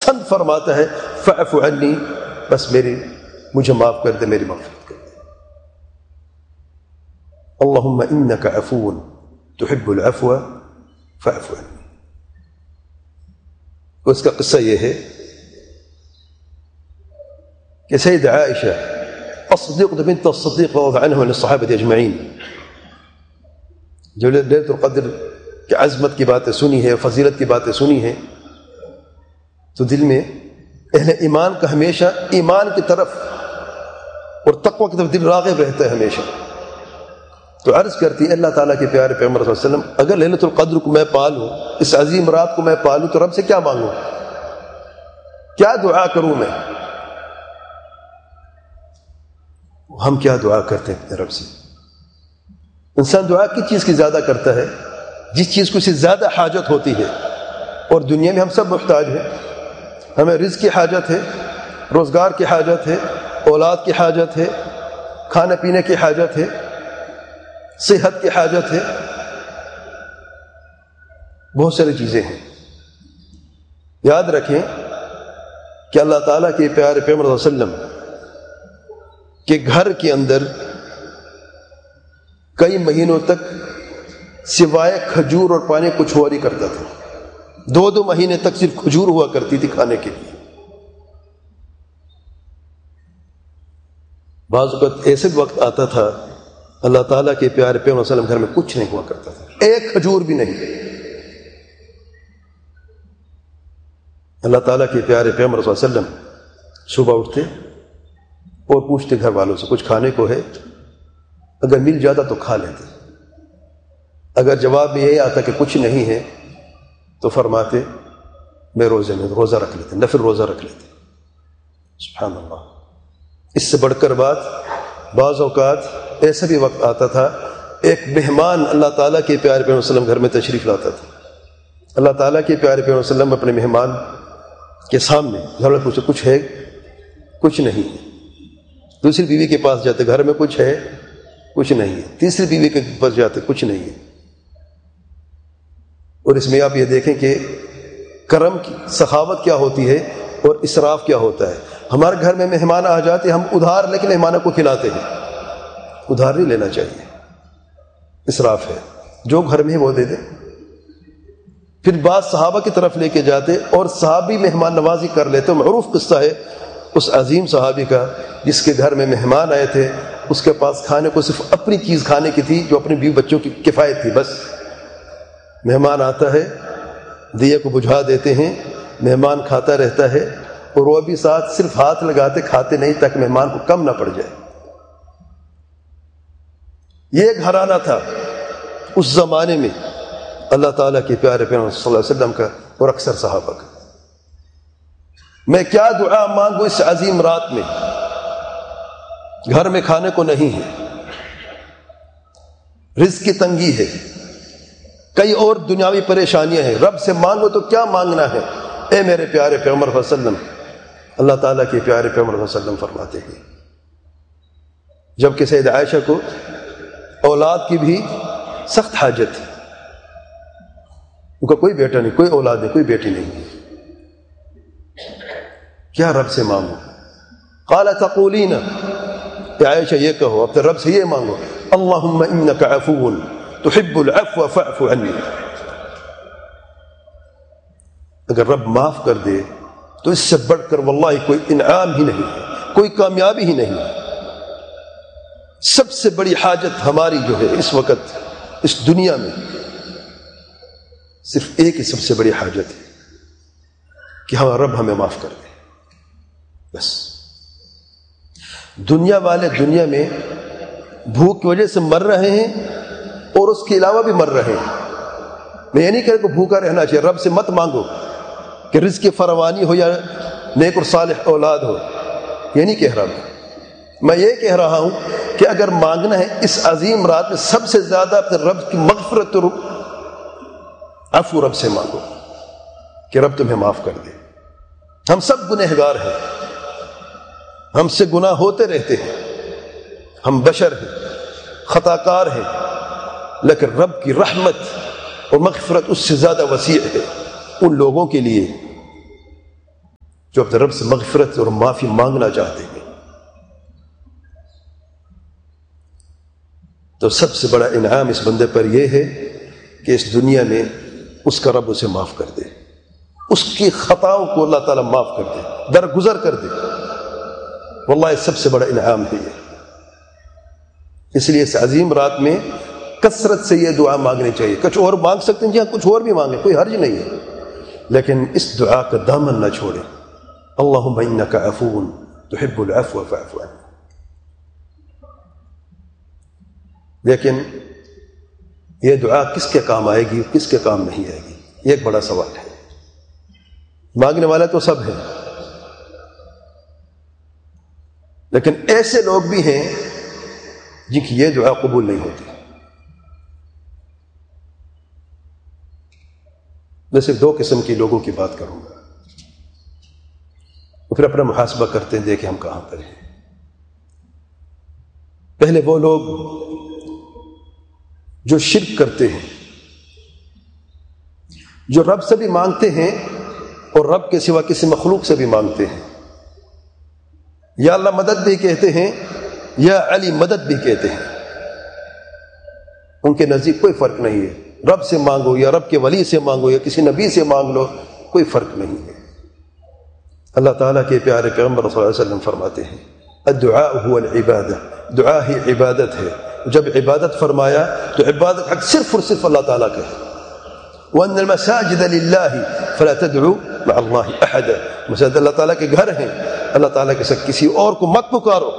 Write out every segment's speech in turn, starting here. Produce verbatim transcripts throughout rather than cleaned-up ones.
پسند فرماتا ہے فاعف عنی، بس میری مجھے معاف کر دے، میری مغفرت کر دے۔ اللہم انک عفو تحب العفو فاعف عنی۔ اس کا قصہ یہ ہے کہ سید عائشہ الصدیقہ بنت الصدیق رضی اللہ عنہ عن الصحابہ اجمعین، جو لیلۃ القدر کی عظمت کی باتیں سنی ہے، فضیلت کی باتیں سنی ہیں، تو دل میں اہل ایمان کا ہمیشہ ایمان کی طرف اور تقوی کی طرف دل راغب رہتا ہے ہمیشہ۔ تو عرض کرتی ہے اللہ تعالیٰ کے پیارے پیغمبر صلی اللہ علیہ وسلم، اگر لیلۃ القدر کو میں پالوں، اس عظیم رات کو میں پالوں، تو رب سے کیا مانگوں، کیا دعا کروں میں؟ ہم کیا دعا کرتے ہیں اپنے رب سے؟ انسان دعا کس چیز کی زیادہ کرتا ہے؟ جس چیز کو اسے زیادہ حاجت ہوتی ہے، اور دنیا میں ہم سب محتاج ہیں، ہمیں رزق کی حاجت ہے، روزگار کی حاجت ہے، اولاد کی حاجت ہے، کھانے پینے کی حاجت ہے، صحت کی حاجت ہے، بہت ساری چیزیں ہیں۔ یاد رکھیں کہ اللہ تعالیٰ کے پیارے پیغمبر صلی اللہ علیہ وسلم کے گھر کے اندر کئی مہینوں تک سوائے کھجور اور پانی کچھ ہوا نہیں کرتا تھا۔ دو دو مہینے تک صرف کھجور ہوا کرتی تھی کھانے کے لیے۔ بعض اوقات ایسے وقت آتا تھا اللہ تعالیٰ کے پیارے پیغمبر صلی اللہ علیہ وسلم گھر میں کچھ نہیں ہوا کرتا تھا، ایک کھجور بھی نہیں۔ اللہ تعالیٰ کے پیارے پیغمبر صلی اللہ علیہ وسلم صبح اٹھتے اور پوچھتے گھر والوں سے کچھ کھانے کو ہے، اگر مل جاتا تو کھا لیتے، اگر جواب میں یہی آتا کہ کچھ نہیں ہے تو فرماتے میں روزے میں روزہ رکھ لیتے، نفل روزہ رکھ لیتے۔ سبحان اللہ۔ اس سے بڑھ کر بات، بعض اوقات ایسا بھی وقت آتا تھا ایک مہمان اللہ تعالیٰ کے پیارے پیغمبر صلی اللہ علیہ وسلم گھر میں تشریف لاتا تھا، اللہ تعالیٰ کے پیارے پیغمبر صلی اللہ علیہ وسلم اپنے مہمان کے سامنے گھر میں پوچھتے کچھ ہے، کچھ نہیں ہے۔ دوسری بیوی کے پاس جاتے گھر میں کچھ ہے، کچھ نہیں ہے۔ تیسری بیوی کے پاس جاتے کچھ نہیں ہے۔ اور اس میں آپ یہ دیکھیں کہ کرم کی سخاوت کیا ہوتی ہے اور اسراف کیا ہوتا ہے۔ ہمارے گھر میں مہمان آ جاتے ہم ادھار لے کے مہمانوں کو کھلاتے ہیں، ادھار نہیں لینا چاہیے، اسراف ہے، جو گھر میں ہے وہ دے دے۔ پھر بعض صحابہ کی طرف لے کے جاتے اور صحابی مہمان نوازی کر لیتے۔ معروف قصہ ہے اس عظیم صحابی کا جس کے گھر میں مہمان آئے تھے، اس کے پاس کھانے کو صرف اپنی چیز کھانے کی تھی جو اپنے بیوی بچوں کی کفایت تھی، بس۔ مہمان آتا ہے، دیے کو بجھا دیتے ہیں، مہمان کھاتا رہتا ہے اور وہ بھی ساتھ صرف ہاتھ لگاتے کھاتے نہیں تاکہ مہمان کو کم نہ پڑ جائے۔ یہ گھرانہ تھا اس زمانے میں اللہ تعالیٰ کے پیارے پیغمبر صلی اللہ علیہ وسلم کا اور اکثر صحابہ کا۔ میں کیا دعا مانگوں اس عظیم رات میں؟ گھر میں کھانے کو نہیں ہے، رزق کی تنگی ہے، کئی اور دنیاوی پریشانیاں ہیں، رب سے مانگو تو کیا مانگنا ہے؟ اے میرے پیارے پیغمبر صلی اللہ علیہ وسلم، اللہ تعالیٰ کے پیارے پیغمبر صلی اللہ علیہ وسلم فرماتے ہیں، جبکہ سید عائشہ کو اولاد کی بھی سخت حاجت تھی، ان کا کوئی بیٹا نہیں، کوئی اولاد نہیں، کوئی بیٹی نہیں، کیا رب سے مانگو؟ قال تقولین، اے عائشہ یہ کہو اپنے رب سے یہ مانگو، اللہم انک عفو تحب العفو فاعف عنی۔ اگر رب معاف کر دے تو اس سے بڑھ کر واللہ کوئی انعام ہی نہیں ہے، کوئی کامیابی ہی نہیں ہے۔ سب سے بڑی حاجت ہماری جو ہے اس وقت اس دنیا میں صرف ایک ہی سب سے بڑی حاجت ہے کہ ہمارا رب ہمیں معاف کر دے، بس۔ دنیا والے دنیا میں بھوک کی وجہ سے مر رہے ہیں اور اس کے علاوہ بھی مر رہے ہیں۔ میں یہ نہیں کہہ رہا کہ بھوکا رہنا چاہیے، رب سے مت مانگو کہ رزق کی فراوانی ہو یا نیک اور صالح اولاد ہو، یہ نہیں کہہ رہا میں میں یہ کہہ رہا ہوں کہ اگر مانگنا ہے اس عظیم رات میں سب سے زیادہ اپنے رب کی مغفرت اور عفو رب سے مانگو کہ رب تمہیں معاف کر دے۔ ہم سب گنہگار ہیں، ہم سے گناہ ہوتے رہتے ہیں، ہم بشر ہیں، خطا کار ہیں، لیکن رب کی رحمت اور مغفرت اس سے زیادہ وسیع ہے ان لوگوں کے لیے جو اپنے رب سے مغفرت اور معافی مانگنا چاہتے ہیں، تو سب سے بڑا انعام اس بندے پر یہ ہے کہ اس دنیا میں اس کا رب اسے معاف کر دے، اس کی خطاؤں کو اللہ تعالیٰ معاف کر دے، درگزر کر دے۔ واللہ سب سے بڑا انعام ہے یہ۔ اس لیے اس عظیم رات میں کثرت سے یہ دعا مانگنی چاہیے۔ کچھ اور مانگ سکتے ہیں، جہاں کچھ اور بھی مانگیں، کوئی حرج نہیں ہے، لیکن اس دعا کا دامن نہ چھوڑیں۔ اللہم انک عفو تحب العفو فاعف عنی۔ لیکن یہ دعا کس کے کام آئے گی، کس کے کام نہیں آئے گی، یہ ایک بڑا سوال ہے۔ مانگنے والے تو سب ہیں، لیکن ایسے لوگ بھی ہیں جن کی یہ دعا قبول نہیں ہوتی۔ میں صرف دو قسم کے لوگوں کی بات کروں گا، اور پھر اپنا محاسبہ کرتے ہیں، دیکھیں ہم کہاں پر ہیں۔ پہلے وہ لوگ جو شرک کرتے ہیں، جو رب سے بھی مانگتے ہیں اور رب کے سوا کسی مخلوق سے بھی مانگتے ہیں، یا اللہ مدد بھی کہتے ہیں، یا علی مدد بھی کہتے ہیں، ان کے نزدیک کوئی فرق نہیں ہے، رب سے مانگو یا رب کے ولی سے مانگو یا کسی نبی سے مانگ لو، کوئی فرق نہیں ہے۔ اللہ تعالیٰ کے پیارے پیغمبر صلی اللہ علیہ وسلم فرماتے ہیں الدعاء هو العبادہ، دعا ہی عبادت ہے۔ جب عبادت فرمایا تو عبادت حق صرف اور صرف اللہ تعالیٰ کا ہے۔ وَأَنَّ الْمَسَاجِدَ لِلَّهِ فَلَا تَدْعُوا مَعَ اللَّهِ أَحَدًا، مساجد اللہ تعالیٰ کے گھر ہیں، اللہ تعالیٰ کے ساتھ کسی اور کو مت پکارو۔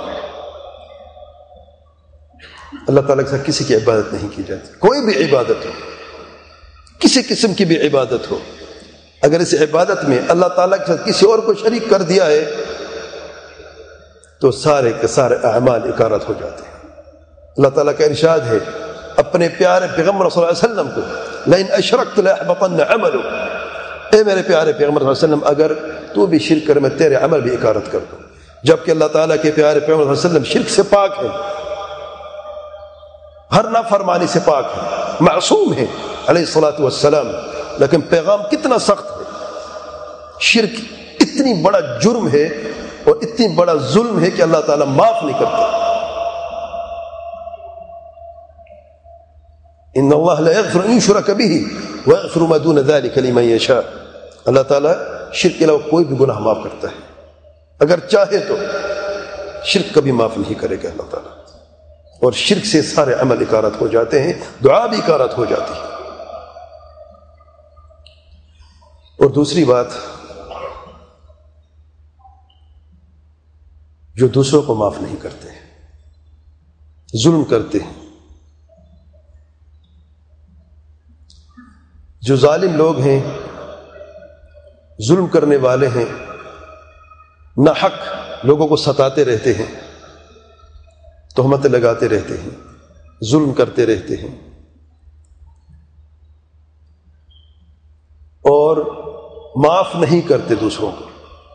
اللہ تعالیٰ کے ساتھ کسی کی عبادت نہیں کی جاتی، کوئی بھی عبادت ہو، کسی قسم کی بھی عبادت ہو، اگر اس عبادت میں اللہ تعالیٰ کے ساتھ کسی اور کو شریک کر دیا ہے تو سارے کے سارے اعمال اکارت ہو جاتے ہیں۔ اللہ تعالیٰ کا ارشاد ہے اپنے پیارے پیغمبر صلی اللہ علیہ وسلم کو، لئن اشرکت لَيَحْبَطَنَّ عَمَلُكَ، اے میرے پیارے پیغمبر صلی اللہ علیہ وسلم اگر تو بھی شرک کر میں تیرے عمل بھی اکارت کر دوں۔ جبکہ اللہ تعالیٰ کے پیارے پیغمبر صلی اللہ علیہ وسلم شرک سے پاک ہے، ہر نافرمانی سے پاک ہے، معصوم ہے علیہ الصلاۃ والسلام، لیکن پیغام کتنا سخت ہے۔ شرک اتنی بڑا جرم ہے اور اتنی بڑا ظلم ہے کہ اللہ تعالیٰ معاف نہیں کرتا۔ ان اللہ لا یغفر ان یشرک بہ ویغفر ما دون ذلک لمن یشاء، اللہ تعالیٰ شرک کے علاوہ کوئی بھی گناہ معاف کرتا ہے، اگر چاہے تو شرک کبھی معاف نہیں کرے گا اللہ تعالیٰ، اور شرک سے سارے عمل اکارت ہو جاتے ہیں، دعا بھی اکارت ہو جاتی ہے۔ اور دوسری بات، جو دوسروں کو معاف نہیں کرتے، ظلم کرتے ہیں، جو ظالم لوگ ہیں، ظلم کرنے والے ہیں، ناحق لوگوں کو ستاتے رہتے ہیں، تہمتیں لگاتے رہتے ہیں، ظلم کرتے رہتے ہیں، اور معاف نہیں کرتے دوسروں کو،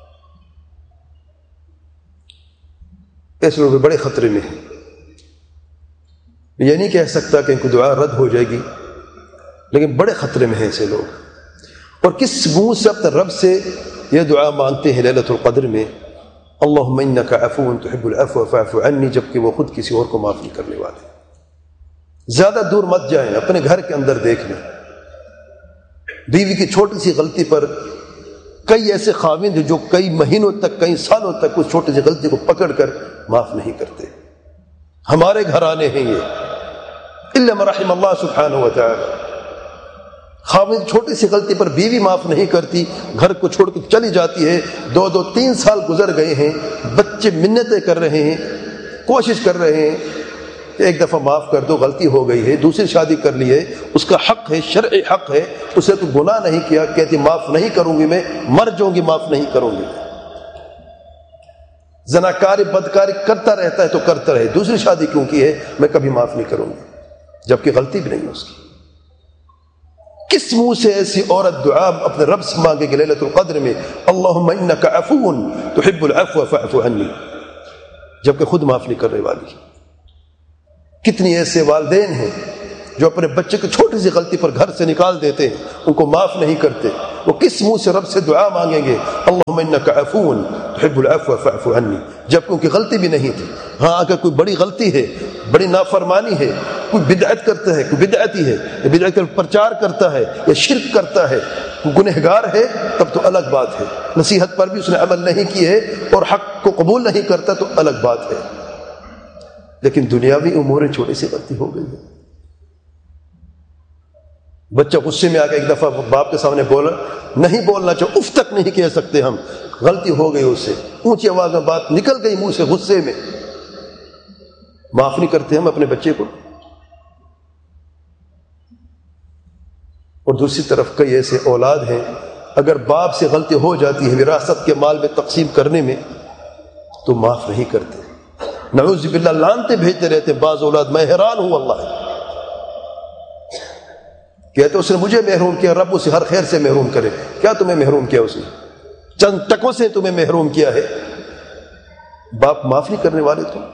ایسے لوگ بڑے خطرے میں ہیں۔ یہ نہیں کہہ سکتا کہ ان کو دعا رد ہو جائے گی، لیکن بڑے خطرے میں ہیں ایسے لوگ۔ اور کس منہ سے اپنے رب سے یہ دعا مانگتے ہیں لیلۃ القدر میں، اللہم انک عفو تحب العفو فاعف عنی، جبکہ وہ خود کسی اور کو معاف نہیں کرنے والے۔ زیادہ دور مت جائیں، اپنے گھر کے اندر دیکھ لیں، بیوی کی چھوٹی سی غلطی پر کئی ایسے خاوند ہیں جو کئی مہینوں تک، کئی سالوں تک اس چھوٹی سی غلطی کو پکڑ کر معاف نہیں کرتے۔ ہمارے گھرانے ہیں یہ، الا من رحم اللہ سبحانہ و تعالی۔ خاوند چھوٹی سی غلطی پر بیوی معاف نہیں کرتی، گھر کو چھوڑ کے چلی جاتی ہے، دو دو تین سال گزر گئے ہیں، بچے منتیں کر رہے ہیں، کوشش کر رہے ہیں کہ ایک دفعہ معاف کر دو، غلطی ہو گئی ہے، دوسری شادی کر لی ہے، اس کا حق ہے، شرعی حق ہے، اسے تو گناہ نہیں کیا، کہتی معاف نہیں کروں گی، میں مر جاؤں گی معاف نہیں کروں گی۔ زناکاری بدکاری کرتا رہتا ہے تو کرتا رہے، دوسری شادی کیوں کی ہے، میں کبھی معاف نہیں کروں گی، جبکہ غلطی بھی نہیں ہے اس کی۔ کس منہ سے ایسی عورت دعا اپنے رب سے مانگے گی لیلۃ القدر میں، اللہم انک عفو تحب العفو فاعف عنی، جبکہ خود معاف نہیں کرنے والی۔ کتنی ایسے والدین ہیں جو اپنے بچے کی چھوٹی سی غلطی پر گھر سے نکال دیتے ہیں، ان کو معاف نہیں کرتے، وہ کس منہ سے رب سے دعا مانگیں گے اللہم انک عفو تحب العفو فاعف عنی، جب ان کی غلطی بھی نہیں تھی. ہاں اگر کوئی بڑی غلطی ہے، بڑی نافرمانی ہے، کوئی بدعت کرتا ہے، کوئی بدعتی ہے، یا بدعت کا پرچار کرتا ہے یا شرک کرتا ہے، کوئی گنہگار ہے، تب تو الگ بات ہے. نصیحت پر بھی اس نے عمل نہیں کی ہے اور حق کو قبول نہیں کرتا تو الگ بات ہے. لیکن دنیاوی امور چھوٹی سی غلطی ہو گئی ہے. بچہ غصے میں آ کے ایک دفعہ باپ کے سامنے بولا، نہیں بولنا چاہو، اف تک نہیں کہہ سکتے ہم، غلطی ہو گئی اس سے، اونچی آواز میں بات نکل گئی منہ سے غصے میں، معاف نہیں کرتے ہم اپنے بچے کو. اور دوسری طرف کئی ایسے اولاد ہیں اگر باپ سے غلطی ہو جاتی ہے وراثت کے مال میں تقسیم کرنے میں تو معاف نہیں کرتے، نعوذ باللہ لعنتیں بھیجتے رہتے. بعض اولاد میں حیران ہوں واللہ، کہتے اس نے مجھے محروم کیا، رب اسے ہر خیر سے محروم کرے. کیا تمہیں محروم کیا اس نے؟ چند ٹکوں سے تمہیں محروم کیا ہے. باپ معاف نہیں کرنے والے تم.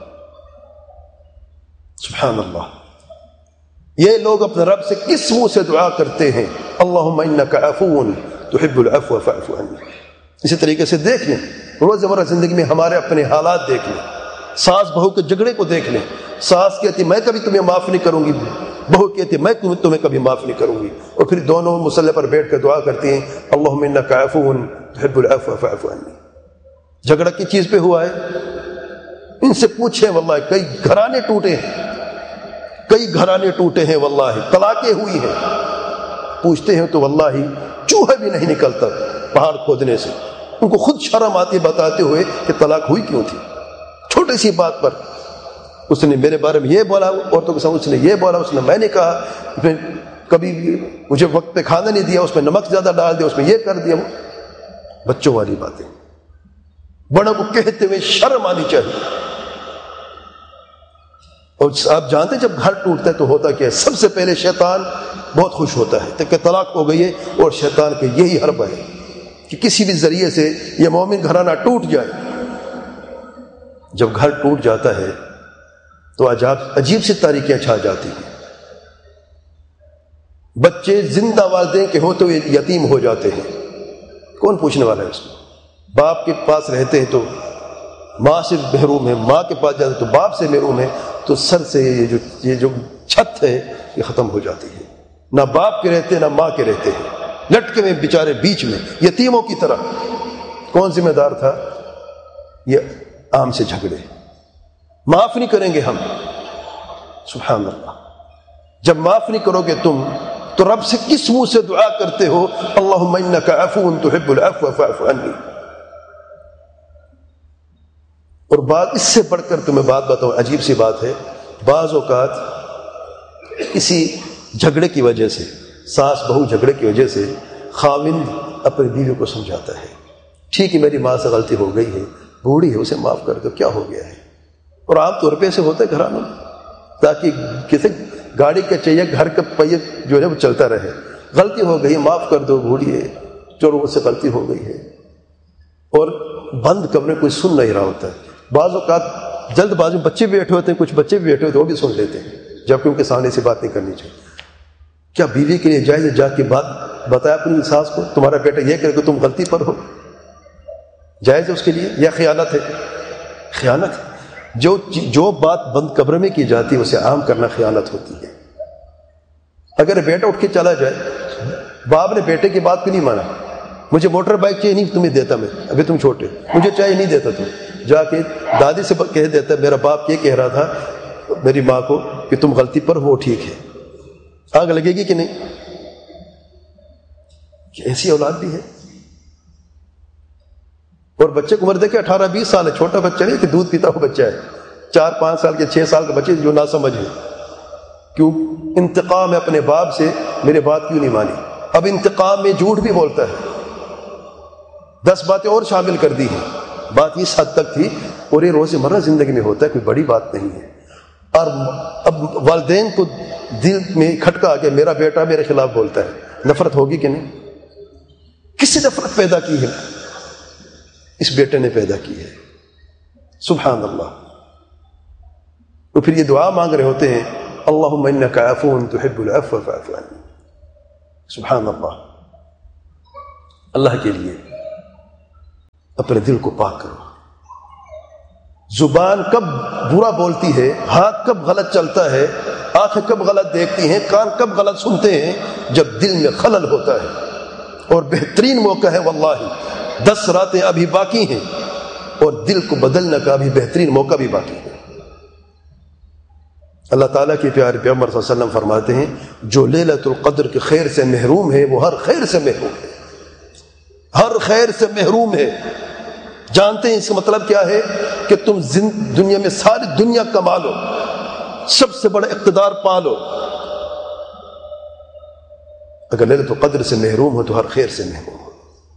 سبحان اللہ. یہ لوگ اپنے رب سے کس منہ سے دعا کرتے ہیں اللہم انک عفو تحب العفو فاعف عنی. اسی طریقے سے دیکھ لیں روزمرہ زندگی میں ہمارے اپنے حالات دیکھ لیں، ساس بہو کے جھگڑے کو دیکھ لیں. ساس کہتی میں کبھی تمہیں معاف نہیں کروں گی، بہو کہتی میں تمہیں کبھی معاف نہیں کروں گی، اور پھر دونوں مصلی پر بیٹھ کر دعا کرتی ہیں اللہم انک عفو تحب العفو فاعف عنی. جھگڑا کی چیز پہ ہوا ہے؟ ان سے پوچھیں، واللہ کئی گھرانے ٹوٹے ہیں، کئی گھرانے ٹوٹے ہیں، واللہ طلاقیں ہوئی ہیں. پوچھتے ہیں تو واللہ چوہا بھی نہیں نکلتا پہاڑ کھودنے سے. ان کو خود شرم آتی بتاتے ہوئے کہ طلاق ہوئی کیوں تھی. چھوٹی سی بات پر اس نے میرے بارے میں یہ بولا، عورتوں کے سامنے اس نے یہ بولا، اس نے میں نے کہا، اس نے کبھی مجھے وقت پہ کھانا نہیں دیا، اس میں نمک زیادہ ڈال دیا، اس میں یہ کر دیا. بچوں والی باتیں بڑوں کو کہتے ہوئے شرم آنی چاہیے. اور آپ جانتے ہیں جب گھر ٹوٹتا ہے تو ہوتا کیا ہے؟ سب سے پہلے شیطان بہت خوش ہوتا ہے کہ طلاق ہو گئی ہے، اور شیطان کا یہی حربہ ہے کہ کسی بھی ذریعے سے یہ مومن گھرانہ ٹوٹ جائے. جب گھر ٹوٹ جاتا ہے تو عجاب عجیب سی تاریکیاں چھا جاتی ہیں. بچے زندہ والدین کے ہوتے ہوئے یتیم ہو جاتے ہیں. کون پوچھنے والا ہے اس کو؟ باپ کے پاس رہتے ہیں تو ماں سے محروم ہے، ماں کے پاس جاتے تو باپ سے محروم ہے، تو سر سے یہ جو یہ جو چھت ہے یہ ختم ہو جاتی ہے. نہ باپ کے رہتے نہ ماں کے رہتے ہیں، لٹکے میں بیچارے بیچ میں یتیموں کی طرح. کون ذمہ دار تھا؟ یہ عام سے جھگڑے. معاف نہیں کریں گے ہم. سبحان اللہ. جب معاف نہیں کرو گے تم تو رب سے کس منہ سے دعا کرتے ہو اللہم انک عفو تحب العفو فاعف عنی. اور بعد اس سے بڑھ کر تمہیں بات بتاؤں، عجیب سی بات ہے. بعض اوقات کسی جھگڑے کی وجہ سے، ساس بہو جھگڑے کی وجہ سے خاوند اپنی بیوی کو سمجھاتا ہے ٹھیک ہے میری ماں سے غلطی ہو گئی ہے، بوڑھی ہے، اسے معاف کر دو، کیا ہو گیا ہے. اور عام طور پہ ایسے ہوتا ہے گھرانوں میں، تاکہ کسی گاڑی کا چاہیے گھر کا پہیہ جو ہے وہ چلتا رہے. غلطی ہو گئی، معاف کر دو، بوڑھی ہے، چلو اس سے غلطی ہو گئی ہے. اور بند کمرے کوئی سن نہیں رہا ہوتا ہے. بعض اوقات جلد بازی میں بچے بھی بیٹھے ہوتے ہیں، کچھ بچے بھی بیٹھے ہوتے ہیں، وہ بھی سن لیتے ہیں، جبکہ ان کے سامنے سے بات نہیں کرنی چاہیے. کیا بیوی کے لیے جائز ہے جا کے بات بتایا اپنی ساس کو تمہارا بیٹا یہ کرے کہ تم غلطی پر ہو؟ جائز ہے اس کے لیے یا خیانت ہے؟ خیانت ہے. جو جو بات بند کمرے میں کی جاتی ہے اسے عام کرنا خیانت ہوتی ہے. اگر بیٹا اٹھ کے چلا جائے، باپ نے بیٹے کی بات کو نہیں مانا، مجھے موٹر بائک چاہیے نہیں تمہیں دیتا، میں ابھی تم چھوٹے، مجھے چاہیے نہیں دیتا، تم جا کے دادی سے کہہ دیتا میرا باپ یہ کہہ رہا تھا میری ماں کو کہ تم غلطی پر ہو، ٹھیک ہے. آگ لگے گی کہ نہیں؟ ایسی اولاد بھی ہے. اور بچے کو عمر دیکھے اٹھارہ بیس سال ہے، چھوٹا بچہ نہیں کہ دودھ پیتا ہوا بچہ ہے، چار پانچ سال کے چھ سال کے بچے جو نہ سمجھ ہے. کیوں؟ انتقام ہے اپنے باپ سے، میرے بات کیوں نہیں مانی. اب انتقام میں جھوٹ بھی بولتا ہے، دس باتیں اور شامل کر دی ہیں. بات اس حد تک تھی، اور یہ روزمرہ زندگی میں ہوتا ہے، کوئی بڑی بات نہیں ہے. اور اب والدین کو دل میں کھٹکا آ گیا میرا بیٹا میرے خلاف بولتا ہے، نفرت ہوگی کہ نہیں؟ کس سے نفرت پیدا کی ہے؟ اس بیٹے نے پیدا کی ہے. سبحان اللہ. تو پھر یہ دعا مانگ رہے ہوتے ہیں اللہم انک عفو تحب العفو فاعف عنی. سبحان اللہ. اللہ کے لیے اپنے دل کو پاک کرو. زبان کب برا بولتی ہے، ہاتھ کب غلط چلتا ہے، آنکھیں کب غلط دیکھتی ہیں، کان کب غلط سنتے ہیں؟ جب دل میں خلل ہوتا ہے. اور بہترین موقع ہے واللہ، دس راتیں ابھی باقی ہیں اور دل کو بدلنے کا بھی بہترین موقع بھی باقی ہے. اللہ تعالیٰ کے پیارے پیغمبر صلی اللہ علیہ وسلم فرماتے ہیں جو لیلۃ القدر کے خیر سے محروم ہے وہ ہر خیر سے محروم ہے، ہر خیر سے محروم ہے. جانتے ہیں اس کا مطلب کیا ہے؟ کہ تم دنیا میں ساری دنیا کما لو، سب سے بڑا اقتدار پا لو، اگر لیلۃ القدر سے محروم ہو تو ہر خیر سے محروم ہو.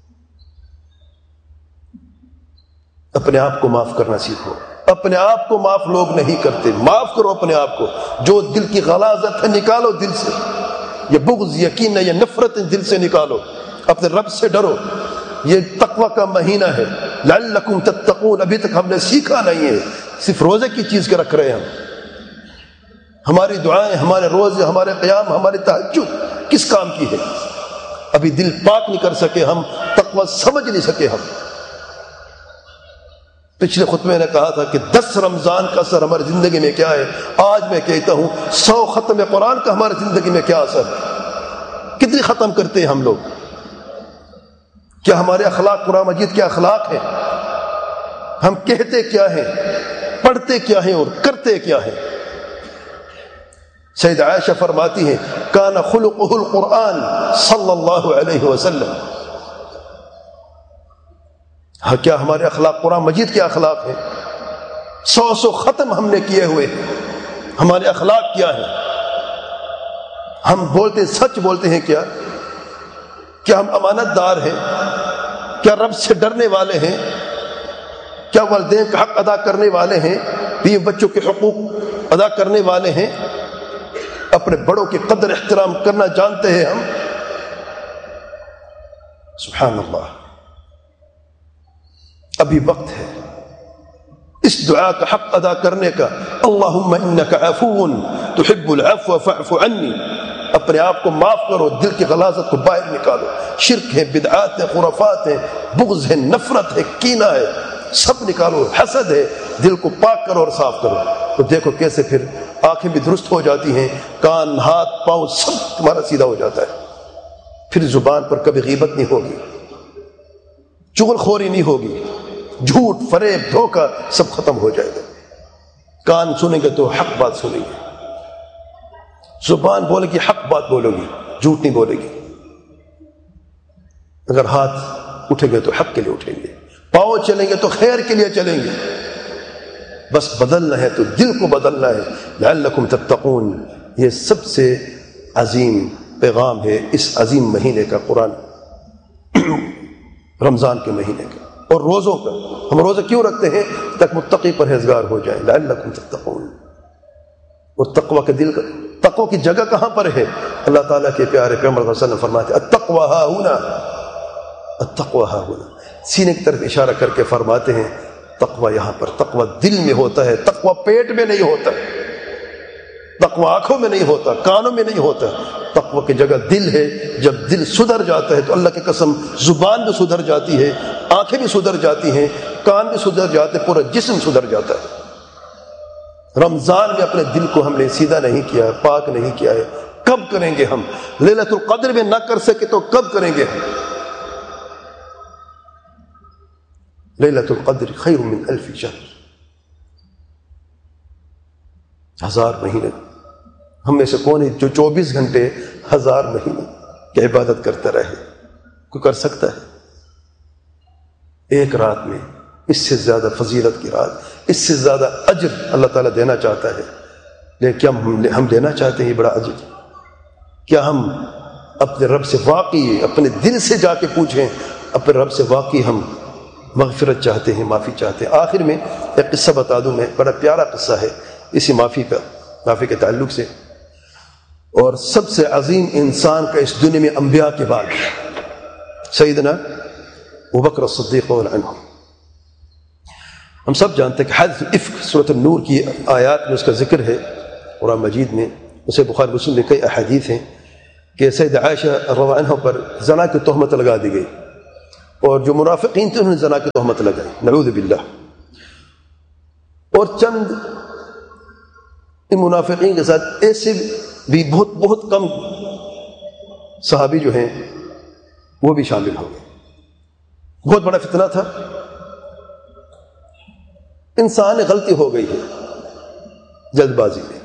اپنے آپ کو معاف کرنا سیکھو. اپنے آپ کو معاف لوگ نہیں کرتے. معاف کرو اپنے آپ کو. جو دل کی غلاظت ہے نکالو دل سے، یہ بغض، یقین ہے، یہ نفرت دل سے نکالو. اپنے رب سے ڈرو. یہ تقوی کا مہینہ ہے. لعلکم تتقون. ابھی تک ہم نے سیکھا نہیں ہے، صرف روزے کی چیز کے رکھ رہے ہیں ہم. ہماری دعائیں، ہمارے روزے، ہمارے قیام، ہماری تہجد کس کام کی ہے؟ ابھی دل پاک نہیں کر سکے ہم، تقوی سمجھ نہیں سکے ہم. پچھلے خطبے نے کہا تھا کہ دس رمضان کا اثر ہماری زندگی میں کیا ہے. آج میں کہتا ہوں سو ختم قرآن کا ہماری زندگی میں کیا اثر ہے. کتنی ختم کرتے ہیں ہم لوگ؟ کیا ہمارے اخلاق قرآن مجید کے اخلاق ہیں؟ ہم کہتے کیا ہیں، پڑھتے کیا ہیں اور کرتے کیا ہیں؟ سید عائشہ فرماتی ہیں کان خلقہ القرآن صلی اللہ علیہ وسلم. ہاں، کیا ہمارے اخلاق قرآن مجید کے اخلاق ہیں؟ سو سو ختم ہم نے کیے ہوئے ہیں. ہمارے اخلاق کیا ہیں؟ ہم بولتے سچ بولتے ہیں کیا؟ کیا ہم امانت دار ہیں؟ کیا رب سے ڈرنے والے ہیں؟ کیا والدین کا حق ادا کرنے والے ہیں؟ بیوی بچوں کے حقوق ادا کرنے والے ہیں؟ اپنے بڑوں کی قدر احترام کرنا جانتے ہیں ہم؟ سبحان اللہ. ابھی وقت ہے اس دعا کا حق ادا کرنے کا. اللہم انک عفو تحب العفو فاعف عنی. اپنے آپ کو معاف کرو، دل کی غلاظت کو باہر نکالو. شرک ہے، بدعات ہے، خرافات ہے، بغض ہے، نفرت ہے، کینہ ہے، سب نکالو. حسد ہے، دل کو پاک کرو اور صاف کرو. تو دیکھو کیسے پھر آنکھیں بھی درست ہو جاتی ہیں، کان، ہاتھ، پاؤں سب تمہارا سیدھا ہو جاتا ہے. پھر زبان پر کبھی غیبت نہیں ہوگی، چغل خوری نہیں ہوگی، جھوٹ، فریب، دھوکہ سب ختم ہو جائے گا. کان سنیں گے تو حق بات سنیں گے، زبان بولے گی حق بات بولو گی، جھوٹ نہیں بولے گی. اگر ہاتھ اٹھیں گے تو حق کے لیے اٹھیں گے، پاؤں چلیں گے تو خیر کے لیے چلیں گے. بس بدلنا ہے تو دل کو بدلنا ہے. لعلکم تتقون. یہ سب سے عظیم پیغام ہے اس عظیم مہینے کا، قرآن رمضان کے مہینے کا اور روزوں کا. ہم روزے کیوں رکھتے ہیں؟ تک متقی پرہیزگار ہو جائیں. لعلکم تتقون. اور تقوی کے دل کا، تقوی کی جگہ کہاں پر ہے؟ اللہ تعالیٰ کے پیارے پیغمبر صلی اللہ علیہ وسلم فرماتے ہیں التقوی ہا ہنا، التقوی ہا ہنا. سینے کی طرف اشارہ کر کے فرماتے ہیں تقوی یہاں پر. تقوی دل میں ہوتا ہے، تقوی پیٹ میں نہیں ہوتا، تقوی آنکھوں میں نہیں ہوتا، کانوں میں نہیں ہوتا. تقوی کی جگہ دل ہے. جب دل سدھر جاتا ہے تو اللہ کی قسم زبان بھی سدھر جاتی ہے، آنکھیں بھی سدھر جاتی ہیں، کان بھی سدھر جاتے ہیں، پورا جسم سدھر جاتا ہے. رمضان میں اپنے دل کو ہم نے سیدھا نہیں کیا، پاک نہیں کیا ہے. کب کریں گے ہم؟ لیلۃ القدر میں نہ کر سکے تو کب کریں گے ہم؟ لیلۃ القدر خیر من الف شہر. ہزار مہینے. ہم میں سے کون ہے جو چوبیس گھنٹے ہزار مہینے کی عبادت کرتا رہے؟ کوئی کر سکتا ہے؟ ایک رات میں اس سے زیادہ فضیلت کی رات، اس سے زیادہ اجر اللہ تعالیٰ دینا چاہتا ہے. لیکن کیا ہم دینا چاہتے ہیں یہ بڑا اجر؟ کیا ہم اپنے رب سے واقعی اپنے دل سے جا کے پوچھیں؟ اپنے رب سے واقعی ہم مغفرت چاہتے ہیں، معافی چاہتے ہیں؟ آخر میں ایک قصہ بتا دوں میں، بڑا پیارا قصہ ہے اسی معافی کا، معافی کے تعلق سے. اور سب سے عظیم انسان کا اس دنیا میں انبیاء کے بعد سیدنا ابوبکر الصدیق رضی اللہ عنہ. ہم سب جانتے ہیں کہ حدیث الافک سورۃ النور کی آیات میں اس کا ذکر ہے قرآن مجید میں. اسے بخاری مسلم میں کئی احادیث ہیں کہ سید عائشہ رضی اللہ عنہ پر زنا کی تہمت لگا دی گئی. اور جو منافقین تھے انہوں نے زنا کی تہمت لگائی، نعوذ باللہ. اور چند ان منافقین کے ساتھ ایسے بھی بہت بہت کم صحابی جو ہیں وہ بھی شامل ہو گئے. بہت بڑا فتنہ تھا. انسان غلطی ہو گئی ہے جلد بازی میں.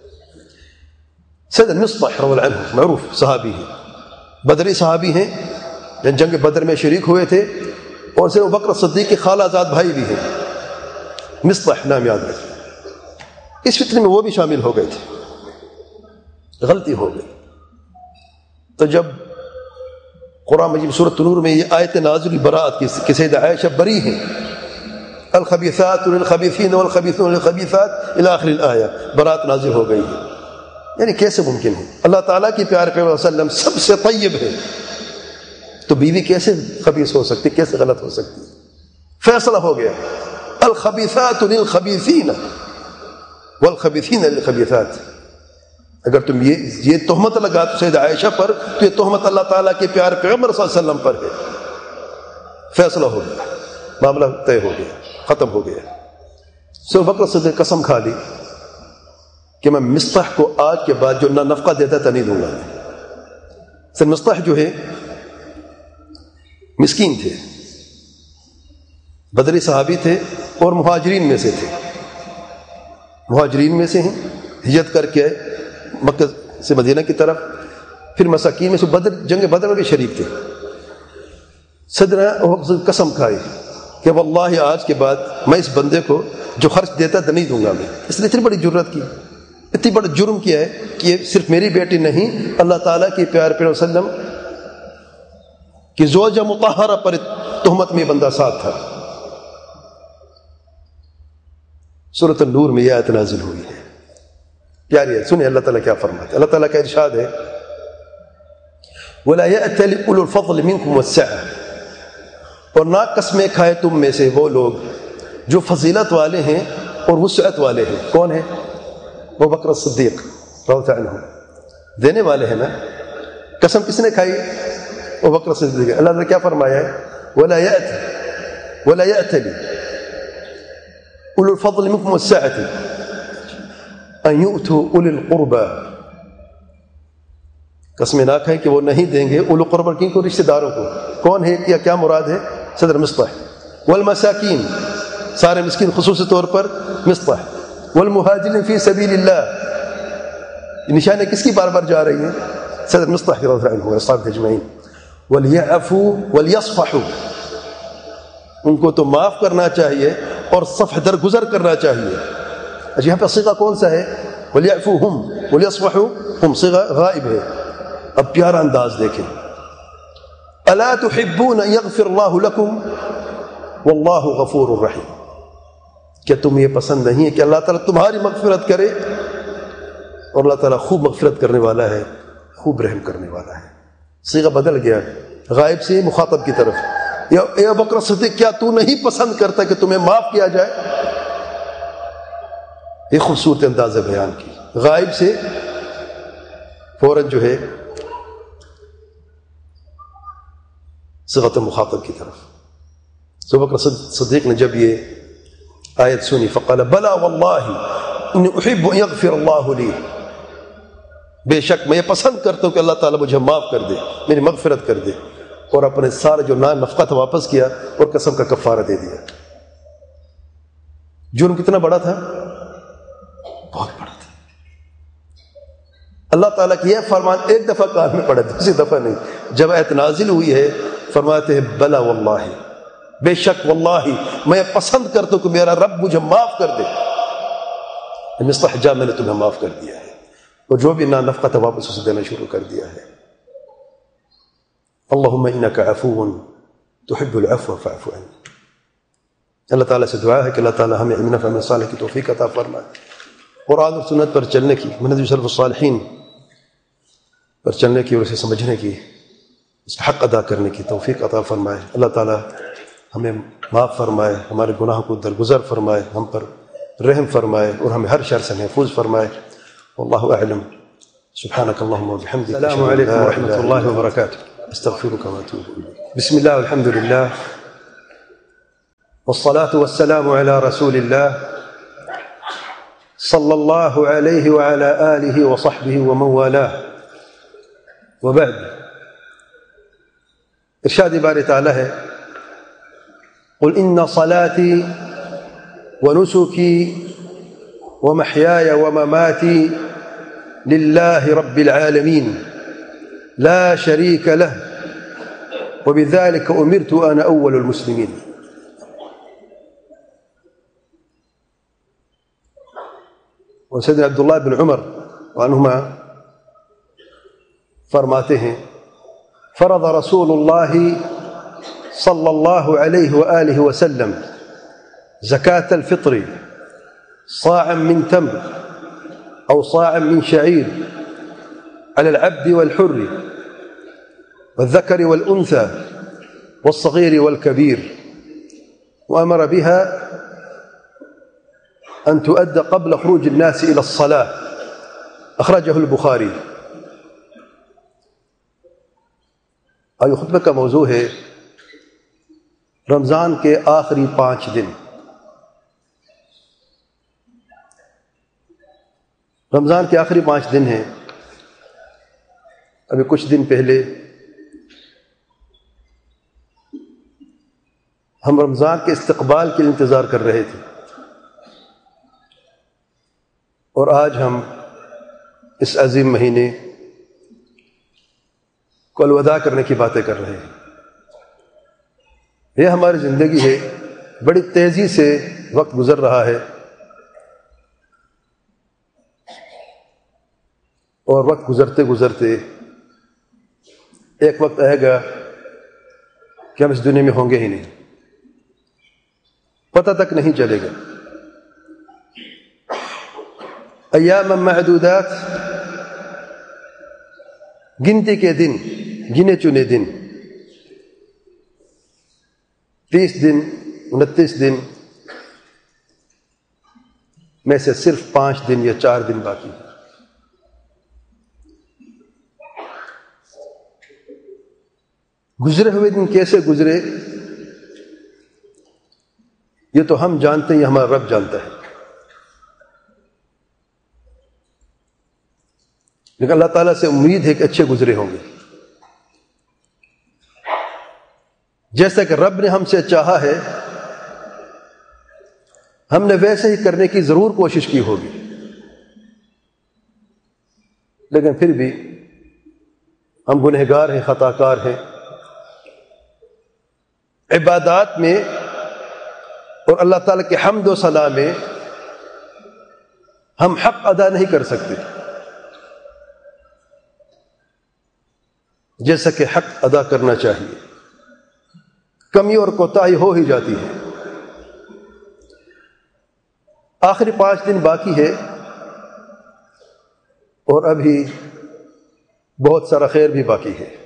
سید مصطح رضی اللہ عنہ معروف صحابی ہیں، بدری صحابی ہیں، جنگ بدر میں شریک ہوئے تھے، اور سید ابوبکر صدیق کے خالہ زاد بھائی بھی ہیں. مصطح نام یاد رکھیں. اس فتنے میں وہ بھی شامل ہو گئے تھے. غلطی ہو گئی تو جب قرآن مجید سورۃ نور میں یہ آیت نازل برات کی کہ سیدہ عائشہ بری ہیں، الخبیثات للخبیثین والخبیثون للخبیثات الی آخر الآیہ، برات نازل ہو گئی ہے. یعنی کیسے ممکن ہے؟ اللہ تعالیٰ کی پیارے پیغمبر صلی اللہ علیہ وسلم سب سے طیب ہے، تو بیوی کیسے خبیث ہو سکتی، کیسے غلط ہو سکتی؟ فیصلہ ہو گیا، الخبیثات للخبیثین والخبیثین للخبیثات. اگر تم یہ یہ تہمت لگا تو سیدہ عائشہ پر، تو یہ تہمت اللہ تعالیٰ کے پیارے پیغمبر صلی اللہ علیہ وسلم پر ہے. فیصلہ ہو گیا، معاملہ طے ہو گیا، ختم ہو گیا. سو بکر صدیق قسم کھا لی کہ میں مصطح کو آج کے بعد جو نہ نفقہ دیتا تھا نہیں دوں گا. سر مصطح جو ہے مسکین تھے، بدری صحابی تھے اور مہاجرین میں سے تھے. مہاجرین میں سے ہیں، ہجرت کر کے آئے مکہ سے مدینہ کی طرف، پھر مساکین میں سے بدر جنگ بدر میں بھی شریک تھے. صدر قسم کھائی کہ واللہ آج کے بعد میں اس بندے کو جو خرچ دیتا تھا نہیں دوں گا میں. اس نے اتنی بڑی جرت کی، اتنی بڑا جرم کیا ہے کہ یہ صرف میری بیٹی نہیں، اللہ تعالیٰ کی پیارے پیغمبر صلی اللہ علیہ وسلم کی زوجہ مطہرہ پر تہمت میں بندہ ساتھ تھا. سورۃ النور میں یہ آیت نازل ہوئی ہے. پیاری ہے، سنیں اللہ تعالیٰ کیا فرماتے ہیں. اللہ تعالیٰ کا ارشاد ہے وَلَا يَأْتَلِ أُولُو الْفَضْلِ مِنْكُمْ وَالسَّعَةِ، اور نہ قسمیں کھائے تم میں سے وہ لوگ جو فضیلت والے ہیں اور وسعت والے ہیں. کون ہیں؟ وہ ابوبکر صدیق رضی اللہ عنہ، دینے والے ہیں نا. قسم کس نے کھائی؟ ابوبکر صدیق. اللہ نے کیا فرمایا ہے؟ وَلَا يَأْتِ وَلَا يَأْتَلِ أُولُو الْفَضْلِ مِنْكُمْ وَالسَّعَةِ أَن يُؤْتُوا أُولِي الْقُرْبَى. قسمیں نہ کھائیں کہ وہ نہیں دیں گے اولو قربا کن کو، رشتہ داروں کو. کون ہے یا کیا مراد ہے؟ صدر مصطح. والمساکین، سارے مسکین خصوصی طور پر مصطح. والمہاجرین فی سبیل اللہ، نشانیں کس کی بار بار جا رہی ہیں؟ صدر مصطح رضی اللہ عنہ اصحاب اجمعین. ولیعفوا ولیصفحوا، ان کو تو معاف کرنا چاہیے اور صفح درگزر کرنا چاہیے. اچھا یہاں پہ صیغہ کون سا ہے؟ ولیعفوا ہم ولیصفحوا ہم، صیغہ غائب ہے. اب پیارا انداز دیکھیں، الا تحبون ان یغفر اللہ لکم واللہ غفور الرحیم. کیا تم یہ پسند نہیں ہے کہ اللہ تعالیٰ تمہاری مغفرت کرے؟ اور اللہ تعالیٰ خوب مغفرت کرنے والا ہے، خوب رحم کرنے والا ہے. صیغہ بدل گیا، غائب سے مخاطب کی طرف. یا اے ابوبکر صدیق، کیا تو نہیں پسند کرتا کہ تمہیں معاف کیا جائے؟ یہ خوبصورت انداز بیان کی. غائب سے فوراً جو ہے صیغۃ مخاطب کی طرف. ابوبکر صدیق نے جب یہ آیت سنی فقال بلا واللہ انی احب ان یغفر اللہ لی، بے شک میں یہ پسند کرتا ہوں کہ اللہ تعالیٰ مجھے معاف کر دے، میری مغفرت کر دے. اور اپنے سارے جو نہ نفقہ تھا واپس کیا اور قسم کا کفارہ دے دیا. جرم کتنا بڑا تھا؟ بہت بڑا تھا. اللہ تعالیٰ کی یہ فرمان ایک دفعہ کان میں پڑا، دوسری دفعہ نہیں. جب آیت نازل ہوئی ہے فرماتے ہیں بلا واللہ، بے شک واللہ میں پسند کرتا ہوں کہ میرا رب مجھے معاف کر دے. مستحجا میں نے تمہیں معاف کر دیا ہے، اور جو بھی نہ نفقہ تھا واپس اسے دینا شروع کر دیا ہے. اللہم انک عفو تحب العفو فاعف عنی. اللہ تعالیٰ سے دعا ہے کہ اللہ تعالیٰ ہمیں علم نافع عمل صالح کی توفیق عطا فرمائے، قرآن اور سنت پر چلنے کی، منہج سلف الصالحین پر چلنے کی اور اسے سمجھنے کی، اس کا حق ادا کرنے کی توفیق عطا فرمائے. اللہ تعالیٰ ہمیں معاف فرمائے، ہمارے گناہوں کو درگزر فرمائے، ہم پر رحم فرمائے اور ہمیں ہر شر سے محفوظ فرمائے. واللہ اعلم. سبحانک اللہم و بحمدک. السلام علیکم ورحمۃ اللہ وبرکاتہ. استغفرك واتوب اليك. بسم الله والحمد لله والصلاة والسلام على رسول الله صلى الله عليه وعلى آله وصحبه ومن والاه وبعد. ارشاد باری تعالی ہے قل ان صلاتي ونسكي ومحياي ومماتي لله رب العالمين لا شريك له وبذلك أمرت أنا أول المسلمين. وسيدنا عبد الله بن عمر عنهما فرماتے ہیں فرض رسول الله صلى الله عليه وآله وسلم زكاة الفطر صاعا من تمر أو صاعا من شعير على العبد والحر والذكر والأنثى والصغير والكبير وأمر بها أن تؤدى قبل خروج الناس إلى الصلاة أخرجه البخاري. آج خطبہ کا موضوع ہے رمضان کے آخری پانچ دن. رمضان کے آخری پانچ دن ہیں. ابھی کچھ دن پہلے ہم رمضان کے استقبال کے لیے انتظار کر رہے تھے اور آج ہم اس عظیم مہینے کو الوداع کرنے کی باتیں کر رہے ہیں. یہ ہماری زندگی ہے, بڑی تیزی سے وقت گزر رہا ہے اور وقت گزرتے گزرتے ایک وقت آئے گا کہ ہم اس دنیا میں ہوں گے ہی نہیں, پتہ تک نہیں چلے گا. ایام معدودات, گنتی کے دن, گنے چنے دن, تیس دن انتیس دن میں سے صرف پانچ دن یا چار دن باقی ہیں. گزرے ہوئے دن کیسے گزرے یہ تو ہم جانتے ہیں, یہ ہمارا رب جانتا ہے. لیکن اللہ تعالیٰ سے امید ہے کہ اچھے گزرے ہوں گے. جیسا کہ رب نے ہم سے چاہا ہے ہم نے ویسے ہی کرنے کی ضرور کوشش کی ہوگی, لیکن پھر بھی ہم گنہگار ہیں, خطا کار ہیں. عبادات میں اور اللہ تعالیٰ کے حمد و ثنا میں ہم حق ادا نہیں کر سکتے جیسا کہ حق ادا کرنا چاہیے. کمی اور کوتاہی ہو ہی جاتی ہے. آخری پانچ دن باقی ہے اور ابھی بہت سارا خیر بھی باقی ہے.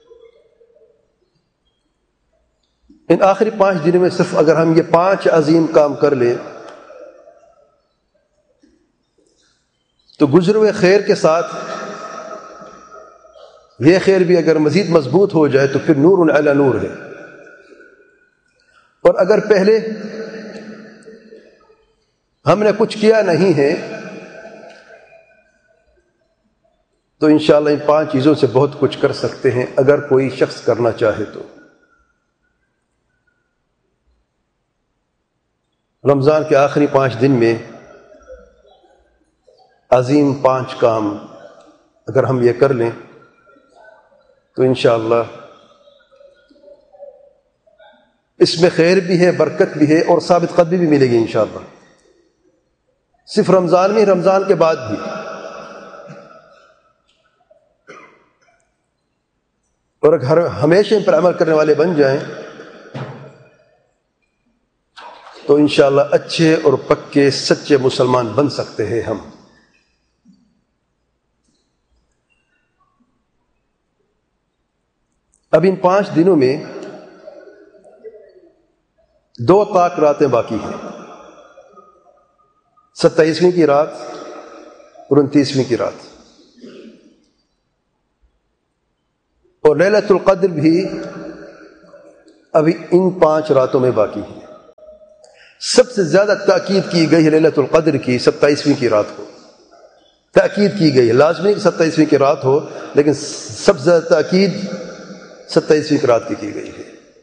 ان آخری پانچ دنوں میں صرف اگر ہم یہ پانچ عظیم کام کر لیں تو گزرے ہوئے خیر کے ساتھ یہ خیر بھی اگر مزید مضبوط ہو جائے تو پھر نور علی نور ہے. اور اگر پہلے ہم نے کچھ کیا نہیں ہے تو انشاءاللہ ان پانچ چیزوں سے بہت کچھ کر سکتے ہیں اگر کوئی شخص کرنا چاہے تو. رمضان کے آخری پانچ دن میں عظیم پانچ کام اگر ہم یہ کر لیں تو انشاءاللہ اس میں خیر بھی ہے, برکت بھی ہے اور ثابت قدمی بھی ملے گی انشاءاللہ. صرف رمضان میں, رمضان کے بعد بھی. اور اگر ہمیشہ ان پر عمل کرنے والے بن جائیں تو انشاءاللہ اچھے اور پکے سچے مسلمان بن سکتے ہیں ہم. اب ان پانچ دنوں میں دو طاق راتیں باقی ہیں, ستائیسویں کی رات اور انتیسویں کی رات. اور لیلۃ القدر بھی ابھی ان پانچ راتوں میں باقی ہے۔ سب سے زیادہ تاکید کی گئی ہے لیلۃ القدر کی ستائیسویں کی رات کو، تاکید کی گئی ہے، لازمی کہ ستائیسویں کی رات ہو، لیکن سب سے زیادہ تاکید ستائیسویں کی رات کی کی گئی ہے۔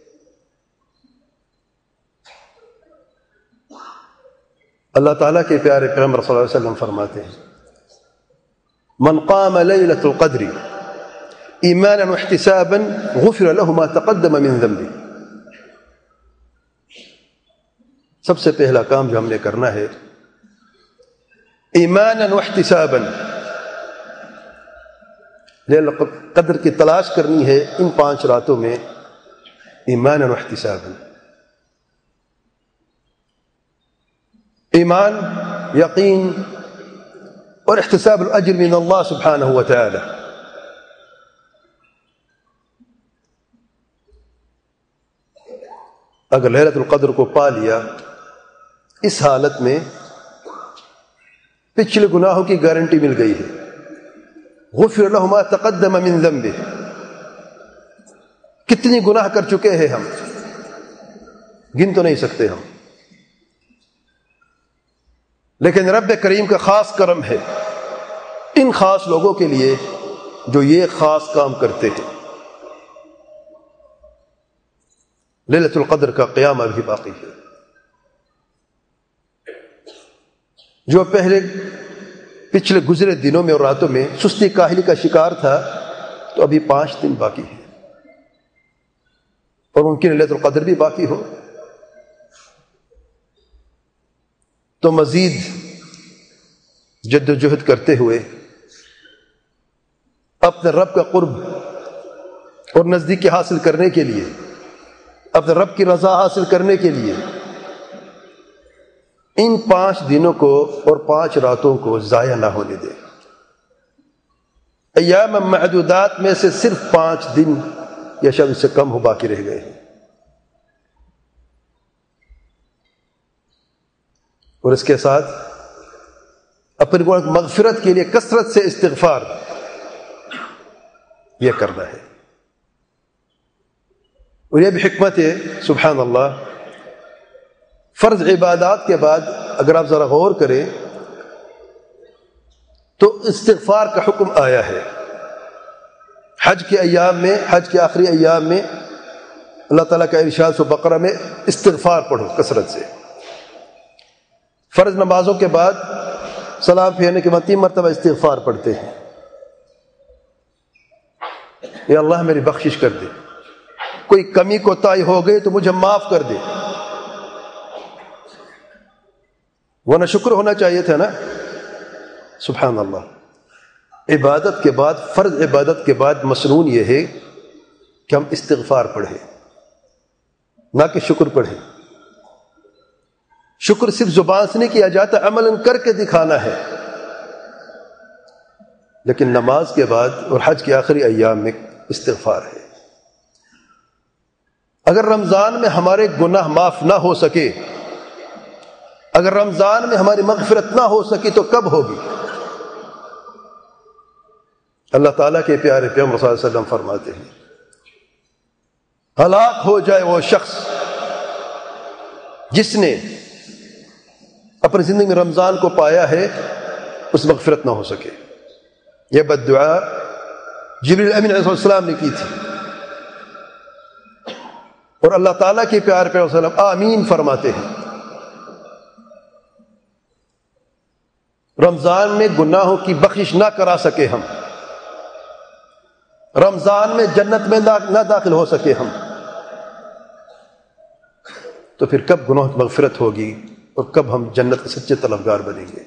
اللہ تعالیٰ کے پیارے پیغمبر صلی اللہ علیہ وسلم فرماتے ہیں من قام لیلۃ القدر ایمانا واحتسابا غفر له ما تقدم من ذنبه۔ سب سے پہلا کام جو ہم نے کرنا ہے ایمانا واحتسابا، لیلۃ القدر کی تلاش کرنی ہے ان پانچ راتوں میں ایمانا واحتسابا۔ ایمان، یقین اور احتساب الاجر من اللہ سبحانہ و تعالی۔ اگر لیلۃ القدر کو پا لیا، اس حالت میں پچھلے گناہوں کی گارنٹی مل گئی ہے، غفر له ما تقدم من ذنبه۔ کتنی گناہ کر چکے ہیں ہم، گن تو نہیں سکتے ہم، لیکن رب کریم کا خاص کرم ہے ان خاص لوگوں کے لیے جو یہ خاص کام کرتے ہیں۔ لیلۃ القدر کا قیام ابھی باقی ہے۔ جو پہلے پچھلے گزرے دنوں میں اور راتوں میں سستی کاہلی کا شکار تھا، تو ابھی پانچ دن باقی ہے، اور ممکن لیلۃ القدر بھی باقی ہو، تو مزید جد و جہد کرتے ہوئے اپنے رب کا قرب اور نزدیکی حاصل کرنے کے لیے، اپنے رب کی رضا حاصل کرنے کے لیے ان پانچ دنوں کو اور پانچ راتوں کو ضائع نہ ہونے دے۔ ایام معدودات میں سے صرف پانچ دن یا شاید اس سے کم ہو باقی رہ گئے ہیں، اور اس کے ساتھ اپنی مغفرت کے لیے کثرت سے استغفار یہ کرنا ہے۔ اور یہ بھی حکمت ہے، سبحان اللہ، فرض عبادات کے بعد اگر آپ ذرا غور کریں تو استغفار کا حکم آیا ہے۔ حج کے ایام میں، حج کے آخری ایام میں اللہ تعالیٰ کا ارشاد سورہ بقرہ میں استغفار پڑھو کثرت سے۔ فرض نمازوں کے بعد سلام پھیرنے کے بعد تین مرتبہ استغفار پڑھتے ہیں، یا اللہ میری بخشش کر دے، کوئی کمی کوتاہی ہو گئی تو مجھے معاف کر دے، ورنہ شکر ہونا چاہیے تھا نا۔ سبحان اللہ، عبادت کے بعد، فرض عبادت کے بعد مسنون یہ ہے کہ ہم استغفار پڑھیں، نہ کہ شکر پڑھیں۔ شکر صرف زبان سے نہیں کیا جاتا، عملاً کر کے دکھانا ہے۔ لیکن نماز کے بعد اور حج کے آخری ایام میں استغفار ہے۔ اگر رمضان میں ہمارے گناہ معاف نہ ہو سکے، اگر رمضان میں ہماری مغفرت نہ ہو سکی تو کب ہوگی؟ اللہ تعالیٰ کے پیارے پیغمبر صلی اللہ علیہ وسلم فرماتے ہیں ہلاک ہو جائے وہ شخص جس نے اپنی زندگی میں رمضان کو پایا ہے، اس مغفرت نہ ہو سکے۔ یہ بد دعا جبریل امین علیہ السلام نے کی تھی، اور اللہ تعالیٰ کے پیارے پیغمبر صلی اللہ علیہ وسلم آمین فرماتے ہیں۔ رمضان میں گناہوں کی بخشش نہ کرا سکے ہم، رمضان میں جنت میں نہ داخل ہو سکے ہم، تو پھر کب گناہ کی مغفرت ہوگی اور کب ہم جنت کے سچے طلبگار بنیں گے؟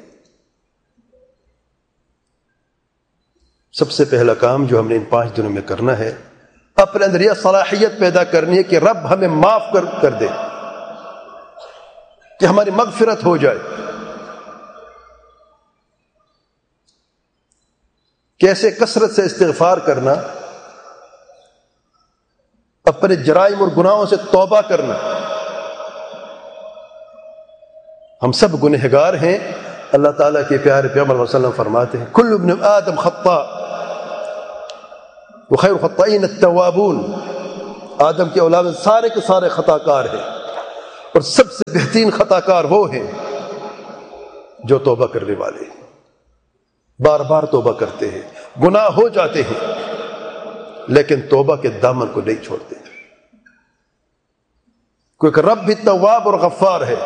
سب سے پہلا کام جو ہم نے ان پانچ دنوں میں کرنا ہے، اپنے اندر یہ صلاحیت پیدا کرنی ہے کہ رب ہمیں معاف کر کر دے، کہ ہماری مغفرت ہو جائے۔ کیسے؟ کثرت سے استغفار کرنا، اپنے جرائم اور گناہوں سے توبہ کرنا۔ ہم سب گنہگار ہیں، اللہ تعالیٰ کے پیارے پیغمبر صلی اللہ علیہ وسلم فرماتے ہیں کل ابن آدم خطاء وخیر الخطائین التوابون، آدم کی اولاد سارے کے سارے خطا کار ہیں، اور سب سے بہترین خطا کار وہ ہیں جو توبہ کرنے والے ہیں، بار بار توبہ کرتے ہیں، گناہ ہو جاتے ہیں لیکن توبہ کے دامن کو نہیں چھوڑتے، کیونکہ رب بھی تواب اور غفار ہے،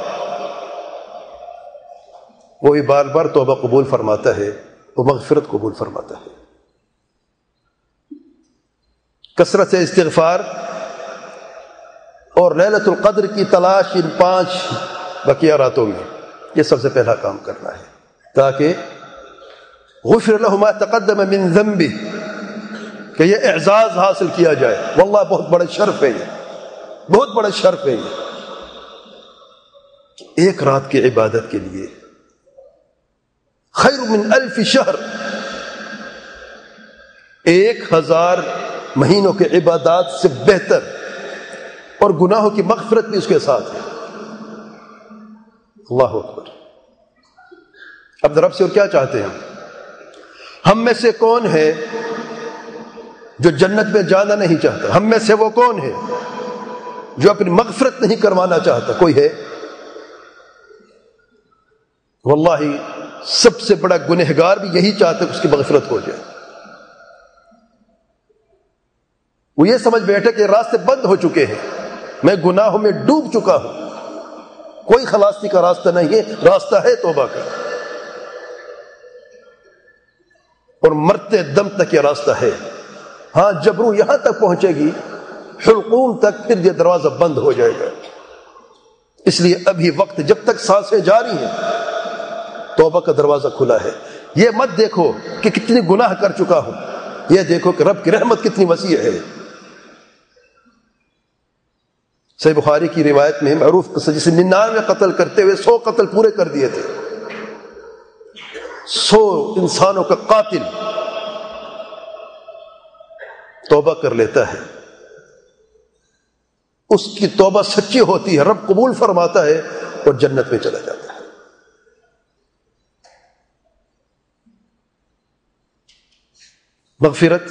وہ بھی بار بار توبہ قبول فرماتا ہے، وہ مغفرت قبول فرماتا ہے۔ کثرت سے استغفار اور لیلۃ القدر کی تلاش ان پانچ بقیہ راتوں میں، یہ سب سے پہلا کام کرنا ہے تاکہ غفر له ما تقدم من ذنبه، کہ یہ اعزاز حاصل کیا جائے۔ واللہ بہت بڑا شرف ہے، یہ بہت بڑا شرف ہے یہ، ایک رات کی عبادت کے لیے خیر من الف شہر، ایک ہزار مہینوں کے عبادات سے بہتر، اور گناہوں کی مغفرت بھی اس کے ساتھ ہے۔ اللہ اکبر۔ اب رب سے اور کیا چاہتے ہیں ہم ہم میں سے کون ہے جو جنت میں جانا نہیں چاہتا؟ ہم میں سے وہ کون ہے جو اپنی مغفرت نہیں کروانا چاہتا؟ کوئی ہے؟ واللہ سب سے بڑا گنہگار بھی یہی چاہتا ہے کہ اس کی مغفرت ہو جائے۔ وہ یہ سمجھ بیٹھے کہ راستے بند ہو چکے ہیں، میں گناہوں میں ڈوب چکا ہوں، کوئی خلاصی کا راستہ نہیں ہے، راستہ ہے توبہ کا، اور مرتے دم تک یہ راستہ ہے۔ ہاں جب روح یہاں تک پہنچے گی حلقوم تک، پھر یہ دروازہ بند ہو جائے گا۔ اس لیے ابھی وقت، جب تک سانسیں جاری ہیں توبہ کا دروازہ کھلا ہے۔ یہ مت دیکھو کہ کتنی گناہ کر چکا ہوں، یہ دیکھو کہ رب کی رحمت کتنی وسیع ہے۔ صحیح بخاری کی روایت میں معروف قصہ، جسے ننانوے قتل کرتے ہوئے سو قتل پورے کر دیے تھے، سو انسانوں کا قاتل توبہ کر لیتا ہے، اس کی توبہ سچی ہوتی ہے، رب قبول فرماتا ہے اور جنت میں چلا جاتا ہے۔ مغفرت،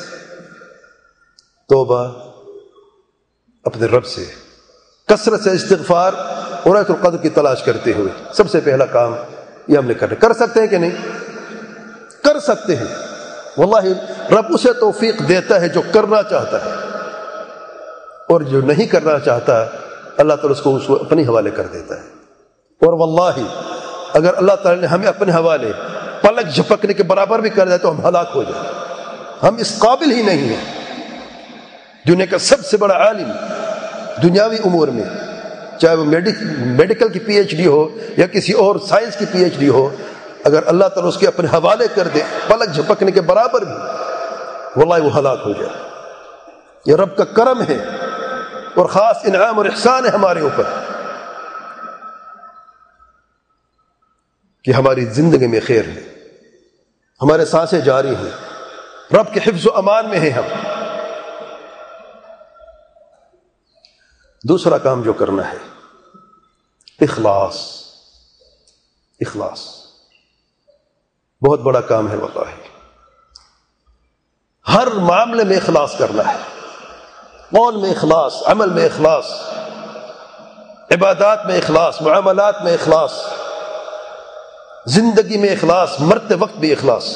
توبہ اپنے رب سے، کثرت سے استغفار اور لیلۃ القدر کی تلاش کرتے ہوئے، سب سے پہلا کام یہ ہم نے کرنا۔ کر سکتے ہیں کہ نہیں؟ کر سکتے ہیں، واللہ رب اسے توفیق دیتا ہے جو کرنا چاہتا ہے، اور جو نہیں کرنا چاہتا اللہ تعالیٰ اس کو اس کو اپنے حوالے کر دیتا ہے۔ اور واللہ اگر اللہ تعالیٰ نے ہمیں اپنے حوالے پلک جھپکنے کے برابر بھی کر دیا تو ہم ہلاک ہو جائیں، ہم اس قابل ہی نہیں ہیں۔ دنیا کا سب سے بڑا عالم دنیاوی امور میں، چاہے وہ میڈیکل کی پی ایچ ڈی ہو یا کسی اور سائنس کی پی ایچ ڈی ہو، اگر اللہ تعالیٰ اس کے اپنے حوالے کر دے پلک جھپکنے کے برابر بھی، واللہ وہ ہلاک ہو جائے۔ یہ رب کا کرم ہے اور خاص انعام اور احسان ہے ہمارے اوپر کہ ہماری زندگی میں خیر ہے، ہمارے سانسیں جاری ہیں، رب کے حفظ و امان میں ہیں ہم۔ دوسرا کام جو کرنا ہے، اخلاص۔ اخلاص بہت بڑا کام ہے، واللہ ہر معاملے میں اخلاص کرنا ہے، قول میں اخلاص، عمل میں اخلاص، عبادات میں اخلاص، معاملات میں اخلاص، زندگی میں اخلاص، مرتے وقت بھی اخلاص۔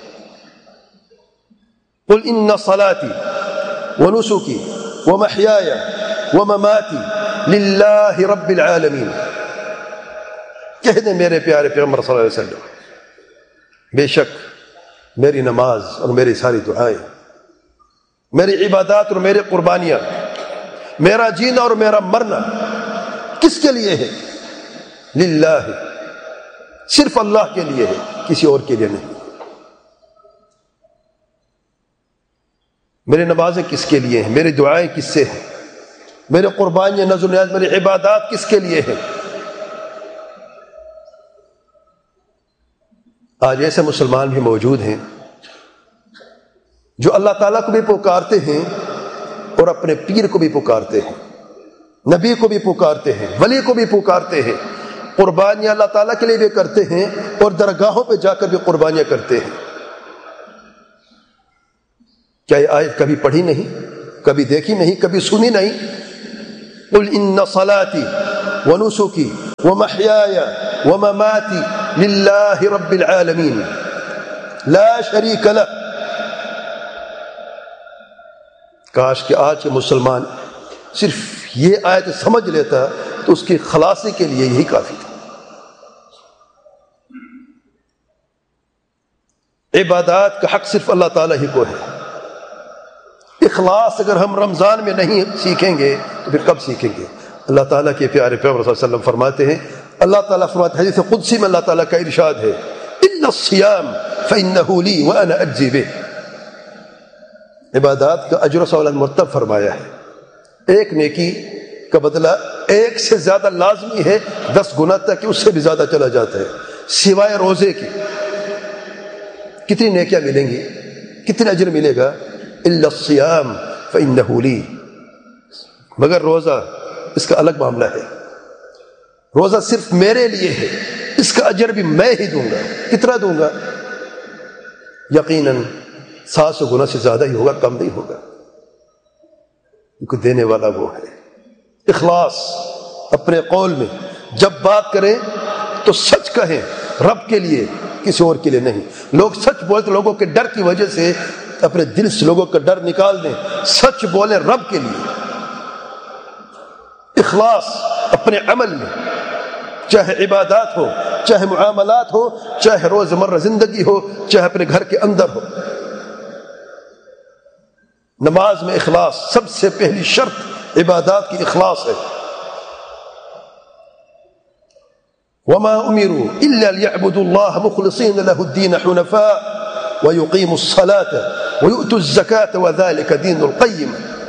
قل ان صلاتي ونسكي ومحياي ومماتي لله رب العالمین، کہہ دیں میرے پیارے پیغمبر صلی اللہ علیہ وسلم، بے شک میری نماز اور میری ساری دعائیں، میری عبادات اور میری قربانیاں، میرا جینا اور میرا مرنا کس کے لیے ہے؟ للہ، صرف اللہ کے لیے ہے، کسی اور کے لیے نہیں۔ میری نمازیں کس کے لیے ہیں؟ میری دعائیں کس سے ہیں؟ میرے قربانیاں، نذر و نیاز، میری عبادات کس کے لیے ہیں؟ آج ایسے مسلمان بھی موجود ہیں جو اللہ تعالیٰ کو بھی پکارتے ہیں اور اپنے پیر کو بھی پکارتے ہیں، نبی کو بھی پکارتے ہیں، ولی کو بھی پکارتے ہیں، قربانیاں اللہ تعالیٰ کے لیے بھی کرتے ہیں اور درگاہوں پہ جا کر بھی قربانیاں کرتے ہیں۔ کیا یہ آیت کبھی پڑھی نہیں، کبھی دیکھی نہیں، کبھی سنی نہیں؟ قل ان صلاتی ونسکی ومحیای ومماتی للہ رب العالمین لا شریک لہ۔ کاش کہ آج کے مسلمان صرف یہ آیت سمجھ لیتا تو اس کی خلاصی کے لیے یہی کافی تھا۔ عبادات کا حق صرف اللہ تعالیٰ ہی کو ہے۔ اخلاص اگر ہم رمضان میں نہیں سیکھیں گے تو پھر کب سیکھیں گے؟ اللہ تعالیٰ کے پیارے پیغمبر صلی اللہ علیہ وسلم فرماتے ہیں، اللہ تعالیٰ فرماتے ہیں، حدیث قدسی میں اللہ تعالیٰ کا ارشاد ہے، الا الصیام فانہ لی وانا اجزی بہ۔ عبادات کا اجر و ثواب مرتب فرمایا ہے، ایک نیکی کا بدلہ ایک سے زیادہ لازمی ہے، دس گنا تک کہ اس سے بھی زیادہ چلا جاتا ہے، سوائے روزے کی۔ کتنی نیکیاں ملیں گی، کتنا اجر ملے گا؟ الا الصیام فانہ لی، مگر روزہ اس کا الگ معاملہ ہے۔ روزہ صرف میرے لیے ہے، اس کا اجر بھی میں ہی دوں گا۔ کتنا دوں گا؟ یقیناً سات سو گنا سے زیادہ ہی ہوگا، کم نہیں ہوگا، کیونکہ دینے والا وہ ہے۔ اخلاص اپنے قول میں جب بات کریں تو سچ کہیں، رب کے لیے، کسی اور کے لیے نہیں۔ لوگ سچ بولتے، لوگوں کے ڈر کی وجہ سے اپنے دل سے لوگوں کا ڈر نکال دیں، سچ بولیں رب کے لیے۔ اخلاص اپنے عمل میں، چاہے عبادات ہو، چاہے معاملات ہو، چاہے روزمرہ زندگی ہو، چاہے اپنے گھر کے اندر ہو۔ نماز میں اخلاص سب سے پہلی شرط عبادات کی اخلاص ہے۔ وما امروا الا ليعبدوا الله مخلصين له الدين حنفاء ويقيموا الصلاة ويؤتوا الزكاة وذلك دين القيم۔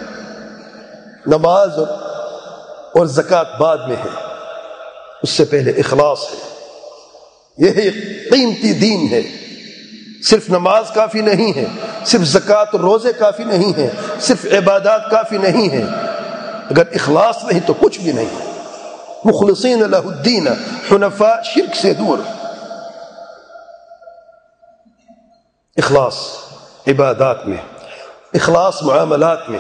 نماز اور زکوٰۃ بعد میں ہے، اس سے پہلے اخلاص ہے۔ یہ قیمتی دین ہے۔ صرف نماز کافی نہیں ہے، صرف زکوٰۃ اور روزے کافی نہیں ہیں، صرف عبادات کافی نہیں ہیں، اگر اخلاص نہیں تو کچھ بھی نہیں ہے۔ مخلصین لہ الدین حنفاء، شرک سے دور۔ اخلاص عبادات میں، اخلاص معاملات میں،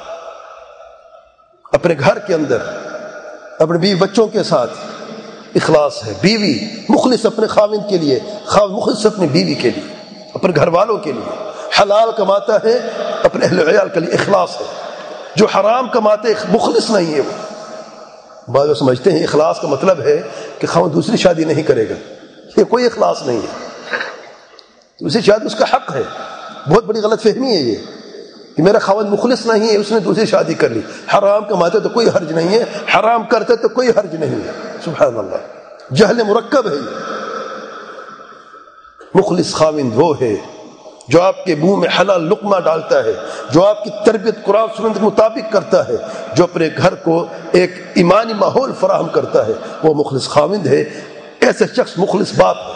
اپنے گھر کے اندر، اپنے بیوی بچوں کے ساتھ اخلاص ہے۔ بیوی مخلص اپنے خاوند کے لیے، خاوند مخلص اپنی بیوی کے لیے، اپنے گھر والوں کے لیے۔ حلال کماتا ہے، اپنے اہل عیال کے لیے اخلاص ہے۔ جو حرام کماتے مخلص نہیں ہے وہ۔ بعض لوگ سمجھتے ہیں اخلاص کا مطلب ہے کہ خاوند دوسری شادی نہیں کرے گا، یہ کوئی اخلاص نہیں ہے۔ دوسری شادی اس کا حق ہے، بہت بڑی غلط فہمی ہے یہ کہ میرا خاوند مخلص نہیں ہے، اس نے دوسری شادی کر لی۔ حرام کماتے تو کوئی حرج نہیں ہے، حرام کرتے تو کوئی حرج نہیں ہے۔ سبحان اللہ، جہل مرکب ہے یہ۔ مخلص خاوند وہ ہے جو آپ کے منہ میں حلال لقمہ ڈالتا ہے، جو آپ کی تربیت قرآن سنت کے مطابق کرتا ہے، جو اپنے گھر کو ایک ایمانی ماحول فراہم کرتا ہے، وہ مخلص خاوند ہے۔ ایسے شخص مخلص باپ ہے۔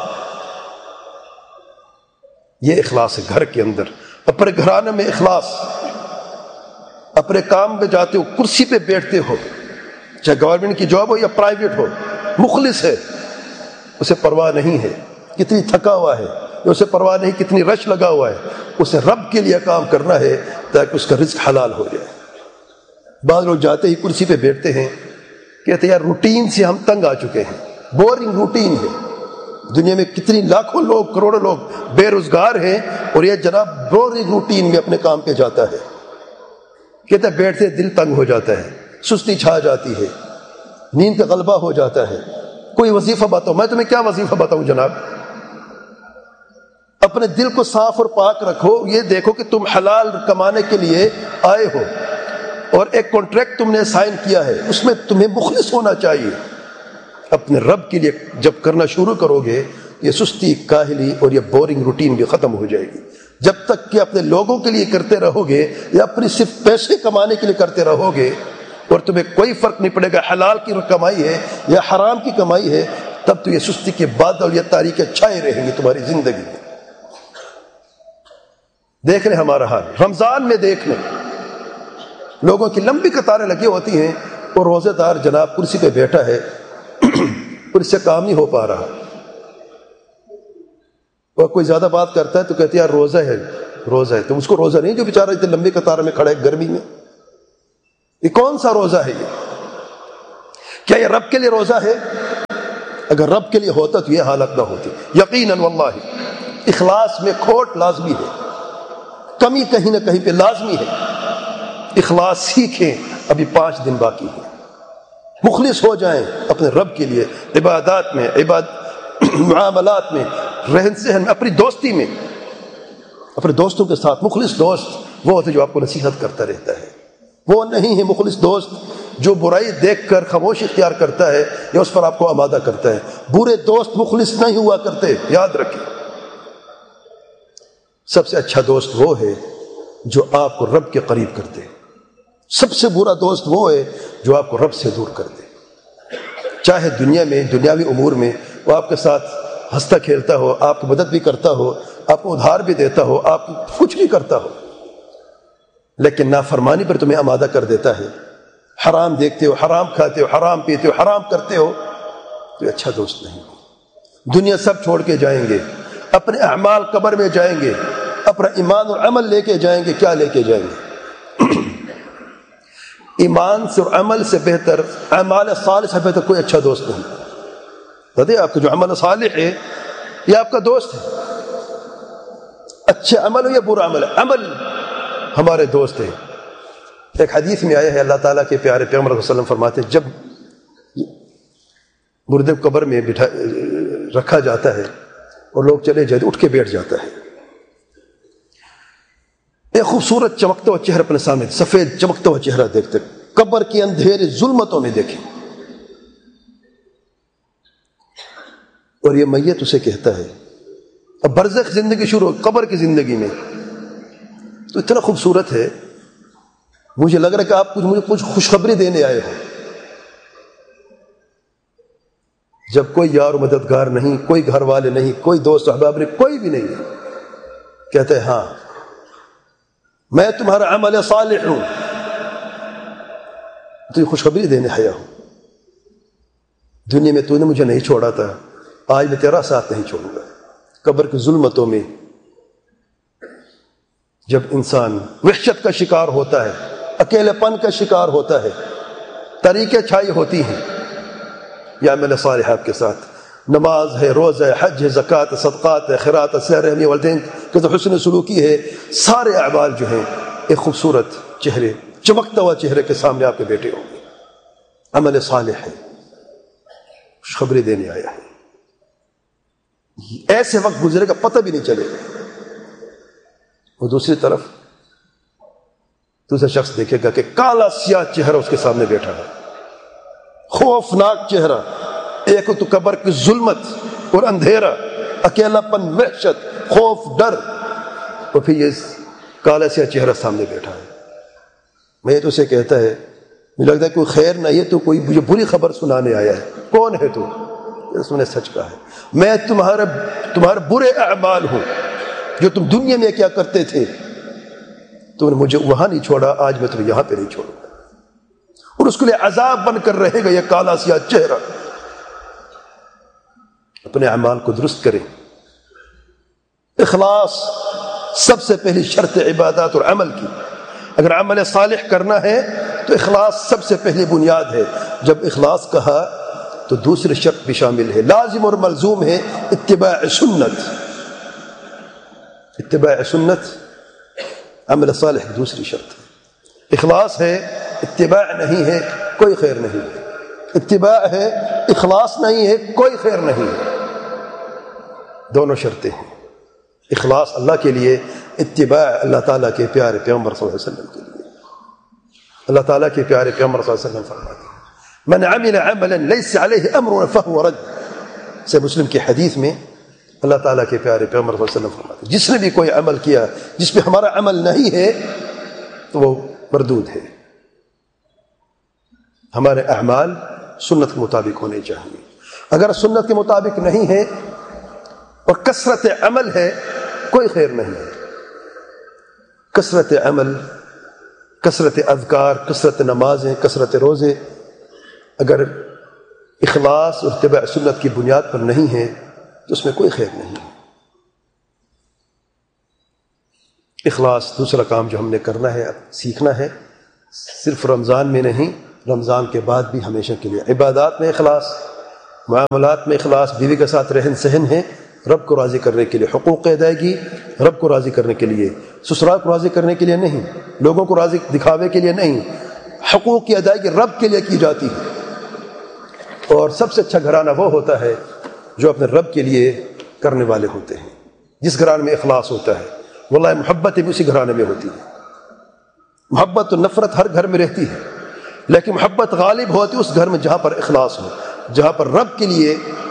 یہ اخلاص ہے گھر کے اندر۔ اپنے گھرانے میں اخلاص، اپنے کام پہ جاتے ہو، کرسی پہ بیٹھتے ہو، چاہے گورنمنٹ کی جاب ہو یا پرائیویٹ ہو، مخلص ہے، اسے پرواہ نہیں ہے کتنی تھکا ہوا ہے، اسے پرواہ نہیں کتنی رش لگا ہوا ہے، اسے رب کے لیے کام کرنا ہے تاکہ اس کا رزق حلال ہو جائے۔ بعض لوگ جاتے ہی کرسی پہ بیٹھتے ہیں، کہتے ہیں یار روٹین سے ہم تنگ آ چکے ہیں، بورنگ روٹین ہے۔ دنیا میں کتنی لاکھوں لوگ، کروڑوں لوگ بے روزگار ہیں، اور یہ جناب بورنگ روٹین میں اپنے کام پہ جاتا ہے۔ کہتے ہیں بیٹھتے دل تنگ ہو جاتا ہے، سستی چھا جاتی ہے، نیند کا غلبہ ہو جاتا ہے۔ کوئی وظیفہ بتاؤ، میں تمہیں کیا وظیفہ بتاؤں جناب؟ اپنے دل کو صاف اور پاک رکھو، یہ دیکھو کہ تم حلال کمانے کے لیے آئے ہو اور ایک کانٹریکٹ تم نے سائن کیا ہے، اس میں تمہیں مخلص ہونا چاہیے۔ اپنے رب کے لیے جب کرنا شروع کرو گے، یہ سستی، کاہلی اور یہ بورنگ روٹین بھی ختم ہو جائے گی۔ جب تک کہ اپنے لوگوں کے لیے کرتے رہو گے یا اپنی صرف پیسے کمانے کے لیے کرتے رہو گے اور تمہیں کوئی فرق نہیں پڑے گا حلال کی کمائی ہے یا حرام کی کمائی ہے، تب تو یہ سستی کے بادل یا تاریکیں چھائے رہیں گی تمہاری زندگی میں۔ دیکھ رہے ہمارا حال، رمضان میں دیکھ لیں، لوگوں کی لمبی قطاریں لگی ہوتی ہیں اور روزے دار جناب کرسی پہ بیٹھا ہے اور اس سے کام نہیں ہو پا رہا، اور کوئی زیادہ بات کرتا ہے تو کہتے ہیں یار روزہ ہے، روزہ ہے، تو اس کو روزہ نہیں جو بیچارہ اتنے لمبے قطار میں کھڑا ہے گرمی میں؟ یہ کون سا روزہ ہے؟ یہ کیا یہ رب کے لیے روزہ ہے؟ اگر رب کے لیے ہوتا تو یہ حالت نہ ہوتی یقیناً واللہ۔ اخلاص میں کھوٹ لازمی ہے، کمی کہیں نہ کہیں پہ لازمی ہے۔ اخلاص سیکھیں، ابھی پانچ دن باقی ہیں، مخلص ہو جائیں اپنے رب کے لیے، عبادات میں، عباد معاملات میں، رہن سہن میں، اپنی دوستی میں، اپنے دوستوں کے ساتھ۔ مخلص دوست وہ ہوتا ہے جو آپ کو نصیحت کرتا رہتا ہے، وہ نہیں ہے مخلص دوست جو برائی دیکھ کر خاموشی اختیار کرتا ہے یا اس پر آپ کو آمادہ کرتا ہے۔ برے دوست مخلص نہیں ہوا کرتے، یاد رکھیں۔ سب سے اچھا دوست وہ ہے جو آپ کو رب کے قریب کر دے، سب سے برا دوست وہ ہے جو آپ کو رب سے دور کر دے۔ چاہے دنیا میں، دنیاوی امور میں وہ آپ کے ساتھ ہنستا کھیلتا ہو، آپ کی مدد بھی کرتا ہو، آپ کو ادھار بھی دیتا ہو، آپ کچھ بھی کرتا ہو، لیکن نافرمانی پر تمہیں آمادہ کر دیتا ہے، حرام دیکھتے ہو، حرام کھاتے ہو، حرام پیتے ہو، حرام کرتے ہو، تو یہ اچھا دوست نہیں ہو۔ دنیا سب چھوڑ کے جائیں گے، اپنے اعمال قبر میں جائیں گے، اپنا ایمان اور عمل لے کے جائیں گے، کیا لے کے جائیں گے؟ ایمان سے اور عمل سے بہتر، اعمال صالح سے بہتر کوئی اچھا دوست نہیں۔ بتائیے آپ کا جو عمل صالح ہے یہ آپ کا دوست ہے، اچھا عمل ہو یا برا عمل ہے، عمل ہمارے دوست ہے۔ ایک حدیث میں آیا ہے، اللہ تعالیٰ کے پیارے پیغمبر صلی اللہ علیہ وسلم فرماتے ہیں جب مردے کو قبر میں بٹھا رکھا جاتا ہے اور لوگ چلے جاتے اٹھ کے بیٹھ جاتا ہے، ایک خوبصورت چمکتا ہوا چہرہ اپنے سامنے، سفید چمکتا ہوا چہرہ دیکھتے، قبر کے اندھیرے ظلمتوں میں دیکھیں، اور یہ میت اسے کہتا ہے، اب برزخ زندگی شروع، قبر کی زندگی میں تو اتنا خوبصورت ہے، مجھے لگ رہا ہے کہ آپ کچھ مجھے کچھ خوشخبری دینے آئے ہو۔ جب کوئی یار و مددگار نہیں، کوئی گھر والے نہیں، کوئی دوست احباب نہیں، کوئی بھی نہیں، کہتے ہیں ہاں میں تمہارا عمل صالح ہوں، تو یہ خوشخبری دینے آیا ہوں، دنیا میں تو نے مجھے نہیں چھوڑا تھا، آج میں تیرا ساتھ نہیں چھوڑوں گا۔ قبر کی ظلمتوں میں جب انسان وحشت کا شکار ہوتا ہے، اکیلے پن کا شکار ہوتا ہے، طریقیں چھائی ہوتی ہیں، یا عمل صالح آپ کے ساتھ، نماز ہے، روزہ ہے، حج ہے، زکوٰۃ ہے، صدقات ہے، خیرات ہے، صلہ رحمی، والدین کے ساتھ حسن سلوکی ہے، سارے اعمال جو ہیں ایک خوبصورت چہرے، چمکتا ہوا چہرے کے سامنے آپ کے بیٹے ہوں گے، عمل صالح ہے، خوشخبری دینے آیا ہے۔ ایسے وقت گزرے کا پتہ بھی نہیں چلے گا۔ وہ دوسری طرف دوسرا شخص دیکھے گا کہ کالا سیاہ چہرہ اس کے سامنے بیٹھا ہے، خوفناک چہرہ، ایک تو قبر کی ظلمت اور اندھیرا، اکیلا پن، وحشت، خوف، ڈر، اور پھر یہ کالا سیاہ چہرہ سامنے بیٹھا ہے۔ میں تو اسے کہتا ہے، مجھے لگتا ہے کوئی خیر نہیں ہے، تو کوئی مجھے بری خبر سنانے آیا ہے، کون ہے تو؟ اس نے سچ کہا ہے، میں تمہارے تمہارے برے اعمال ہوں، جو تم دنیا میں کیا کرتے تھے، تم نے مجھے وہاں نہیں چھوڑا، آج میں تمہیں یہاں پہ نہیں چھوڑوں گا، اور اس کے لیے عذاب بن کر رہے گا یہ کالا سیاہ چہرہ۔ اپنے اعمال کو درست کریں، اخلاص سب سے پہلی شرط عبادات اور عمل کی۔ اگر عمل صالح کرنا ہے تو اخلاص سب سے پہلی بنیاد ہے۔ جب اخلاص کہا تو دوسری شرط بھی شامل ہے، لازم اور ملزوم ہے اتباع سنت۔ اتباع سنت عمل صالح کی دوسری شرط ہے۔ اخلاص ہے، اتباع نہیں ہے، کوئی خیر نہیں ہے۔ اتباع ہے، اخلاص نہیں ہے، کوئی خیر نہیں ہے۔ دونوں شرطیں ہیں، اخلاص اللہ کے لیے، اتباع اللہ تعالیٰ کے پیارے پیغمبر صلی اللہ علیہ وسلم کے لیے۔ اللہ تعالیٰ کے پیارے پیغمبر صلی اللہ علیہ وسلم فرماتے ہیں من عمل عملا ليس عليه امرنا فهو رد۔ سے مسلم کی حدیث میں اللہ تعالیٰ کے پیارے پیغمبر صلی اللہ علیہ وسلم فرماتے ہیں جس نے بھی کوئی عمل کیا جس پہ ہمارا عمل نہیں ہے تو وہ مردود ہے۔ ہمارے اعمال سنت کے مطابق ہونے چاہیے۔ اگر سنت کے مطابق نہیں ہے اور کثرت عمل ہے، کوئی خیر نہیں ہے۔ کثرت عمل، کثرت اذکار، کثرت نمازیں، کثرت روزے، اگر اخلاص اور اتباع سنت کی بنیاد پر نہیں ہے تو اس میں کوئی خیر نہیں ہے۔ اخلاص دوسرا کام جو ہم نے کرنا ہے، سیکھنا ہے، صرف رمضان میں نہیں، رمضان کے بعد بھی ہمیشہ کے لیے عبادات میں اخلاص، معاملات میں اخلاص، بیوی کے ساتھ رہن سہن ہے رب کو راضی کرنے کے لیے، حقوق ادائیگی رب کو راضی کرنے کے لیے، سسرال کو راضی کرنے کے لیے نہیں، لوگوں کو راضی دکھاوے کے لیے نہیں، حقوق کی ادائیگی رب کے لیے کی جاتی ہے۔ اور سب سے اچھا گھرانہ وہ ہوتا ہے جو اپنے رب کے لیے کرنے والے ہوتے ہیں، جس گھرانے میں اخلاص ہوتا ہے۔ واللہ محبت بھی اسی گھرانے میں ہوتی ہے۔ محبت و نفرت ہر گھر میں رہتی ہے، لیکن محبت غالب ہوتی اس گھر میں جہاں پر اخلاص ہو، جہاں پر رب کے لیے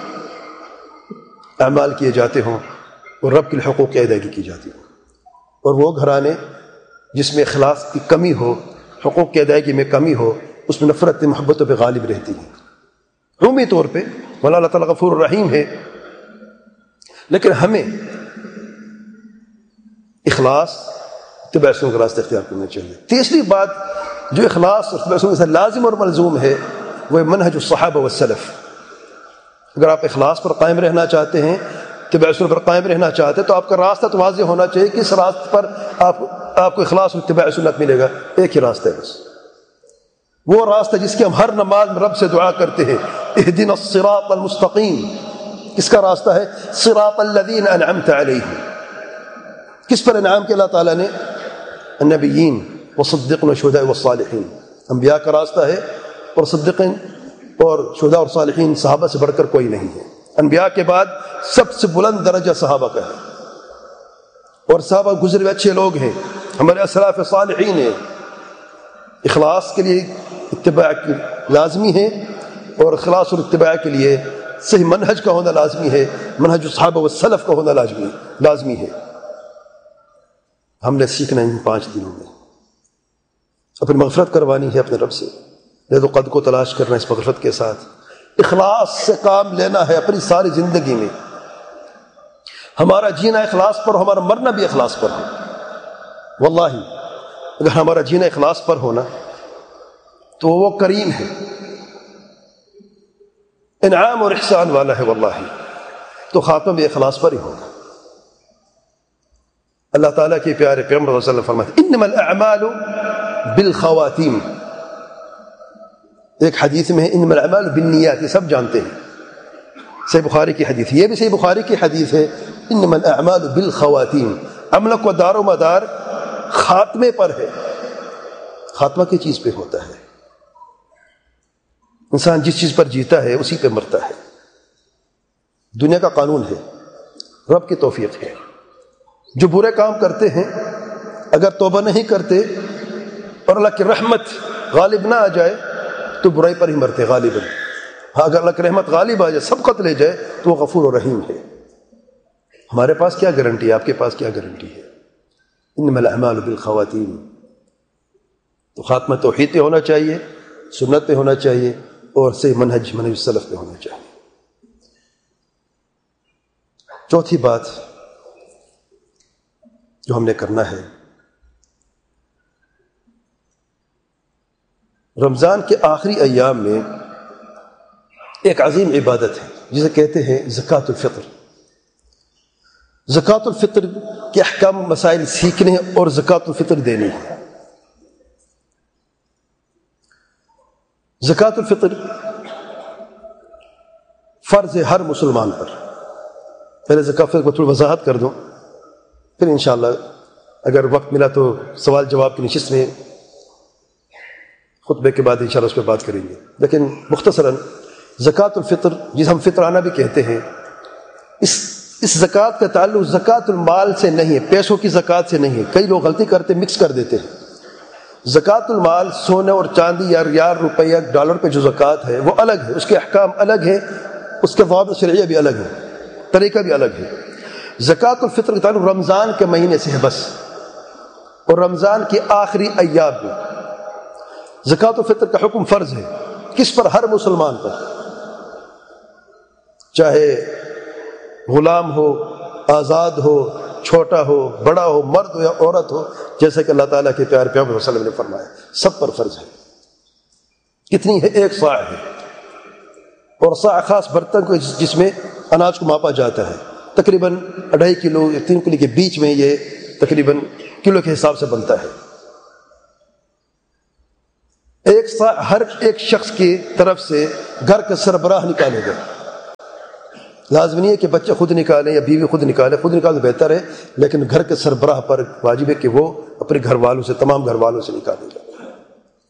اعمال کیے جاتے ہوں اور رب کے حقوق کی ادائیگی کی جاتی ہو۔ اور وہ گھرانے جس میں اخلاص کی کمی ہو، حقوق کی ادائیگی میں کمی ہو، اس میں نفرت محبتوں پہ غالب رہتی ہے عمومی طور پہ۔ ولا اللہ تعالیٰ غفور الرحیم ہے، لیکن ہمیں اخلاص اتباع سنت کا راستہ اختیار کرنا چاہیے۔ تیسری بات جو اخلاص اور اتباع سنت سے لازم اور ملزوم ہے وہ منہج الصحابہ والسلف۔ اگر آپ اخلاص پر قائم رہنا چاہتے ہیں، اتباع سنت پر قائم رہنا چاہتے ہیں، تو آپ کا راستہ تو واضح ہونا چاہیے کہ اس راستے پر آپ آپ کو اخلاص اور اتباع سنت ملے گا۔ ایک ہی راستہ ہے بس، وہ راستہ جس کی ہم ہر نماز میں رب سے دعا کرتے ہیں، اہدنا الصراط المستقیم۔ کس کا راستہ ہے؟ صراط الذین انعمت علیہم۔ کس پر انعام کیا اللہ تعالیٰ نے؟ النبیین والصدیقین والشہداء والصالحین۔ انبیاء کا راستہ ہے، اور صدیقین اور شہداء اور صالحین صحابہ سے بڑھ کر کوئی نہیں ہے۔ انبیاء کے بعد سب سے بلند درجہ صحابہ کا ہے، اور صحابہ گزرے ہوئے اچھے لوگ ہیں، ہمارے اسلاف صالحین ہیں۔ اخلاص کے لیے اتباع کی لازمی ہے، اور اخلاص اور اتباع کے لیے صحیح منہج کا ہونا لازمی ہے، منہج الصحابہ والسلف کا ہونا لازمی لازمی ہے۔ ہم نے سیکھنا ان پانچ دنوں میں، اپنی مغفرت کروانی ہے اپنے رب سے، لے تو قد کو تلاش کرنا اس مغفرت کے ساتھ، اخلاص سے کام لینا ہے اپنی ساری زندگی میں۔ ہمارا جینا اخلاص پر ہو، ہمارا مرنا بھی اخلاص پر ہو۔ واللہ اگر ہمارا جینا اخلاص پر ہونا تو وہ کریم ہے، انعام اور احسان والا ہے، واللہ تو خاتمہ بھی اخلاص پر ہی ہوگا۔ اللہ تعالیٰ کے پیارے پیغمبر صلی اللہ علیہ وسلم فرماتے ہیں انما الاعمال بالخواتیم۔ ایک حدیث میں ہے انما الاعمال بالنیات، یہ سب جانتے ہیں، صحیح بخاری کی حدیث، یہ بھی صحیح بخاری کی حدیث ہے، انما الاعمال بالخواتیم۔ عمل کو دار و مدار خاتمے پر ہے، خاتمہ کی چیز پہ ہوتا ہے۔ انسان جس چیز پر جیتا ہے اسی پہ مرتا ہے۔ دنیا کا قانون ہے، رب کی توفیق ہے۔ جو برے کام کرتے ہیں اگر توبہ نہیں کرتے اور اللہ کی رحمت غالب نہ آ جائے تو برائی پر ہی مرتے غالباً۔ ہاں اگر اللہ کی رحمت غالب آ جائے، سبقت لے جائے، تو وہ غفور و رحیم ہے۔ ہمارے پاس کیا گارنٹی ہے؟ آپ کے پاس کیا گارنٹی ہے؟ انما الاعمال بالخواتیم۔ تو خاتمہ توحید پہ ہونا چاہیے، سنت پہ ہونا چاہیے، اور صحیح منہج منہج السلف پہ ہونا چاہیے۔ چوتھی بات جو ہم نے کرنا ہے، رمضان کے آخری ایام میں ایک عظیم عبادت ہے جسے کہتے ہیں زکوٰۃ الفطر۔ زکوٰۃ الفطر کے احکام مسائل سیکھنے اور زکوٰۃ الفطر دینی ہے۔ زکوٰۃ الفطر فرض ہے ہر مسلمان پر۔ پہلے زکوٰۃ الفطر کو تھوڑی وضاحت کر دوں، پھر انشاءاللہ اگر وقت ملا تو سوال جواب کی نشست میں خطبے کے بعد انشاءاللہ اس پہ بات کریں گے۔ لیکن مختصراً زکوٰۃ الفطر جسے ہم فطرانہ بھی کہتے ہیں، اس اس زکوٰۃ کا تعلق زکوٰۃ المال سے نہیں ہے، پیسوں کی زکوٰۃ سے نہیں ہے۔ کئی لوگ غلطی کرتے مکس کر دیتے ہیں۔ زکوٰۃ المال سونے اور چاندی یا ریال روپیہ ڈالر پہ جو زکوٰۃ ہے وہ الگ ہے، اس کے احکام الگ ہے، اس کے ضوابط شرعیہ بھی الگ ہے، طریقہ بھی الگ ہے۔ زکوٰۃ الفطر کا تعلق رمضان کے مہینے سے ہے بس، اور رمضان کے آخری ایام میں زکوٰۃ الفطر کا حکم فرض ہے۔ کس پر؟ ہر مسلمان پر، چاہے غلام ہو، آزاد ہو، چھوٹا ہو، بڑا ہو، مرد ہو یا عورت ہو، جیسا کہ اللہ تعالیٰ کے پیارے پیغمبر صلی اللہ علیہ وسلم نے فرمایا، سب پر فرض ہے۔ کتنی ہے؟ ایک صاع ہے، اور صاع خاص برتن کو جس میں اناج کو ماپا جاتا ہے، تقریباً اڑھائی کلو یا تین کلو کے بیچ میں یہ تقریباً کلو کے حساب سے بنتا ہے. ایک سا ہر ایک شخص کی طرف سے گھر کا سربراہ نکالے گا. لازم نہیں ہے کہ بچے خود نکالیں یا بیوی خود نکالے، خود نکالے بہتر ہے، لیکن گھر کے سربراہ پر واجب ہے کہ وہ اپنے گھر والوں سے، تمام گھر والوں سے نکالے گا.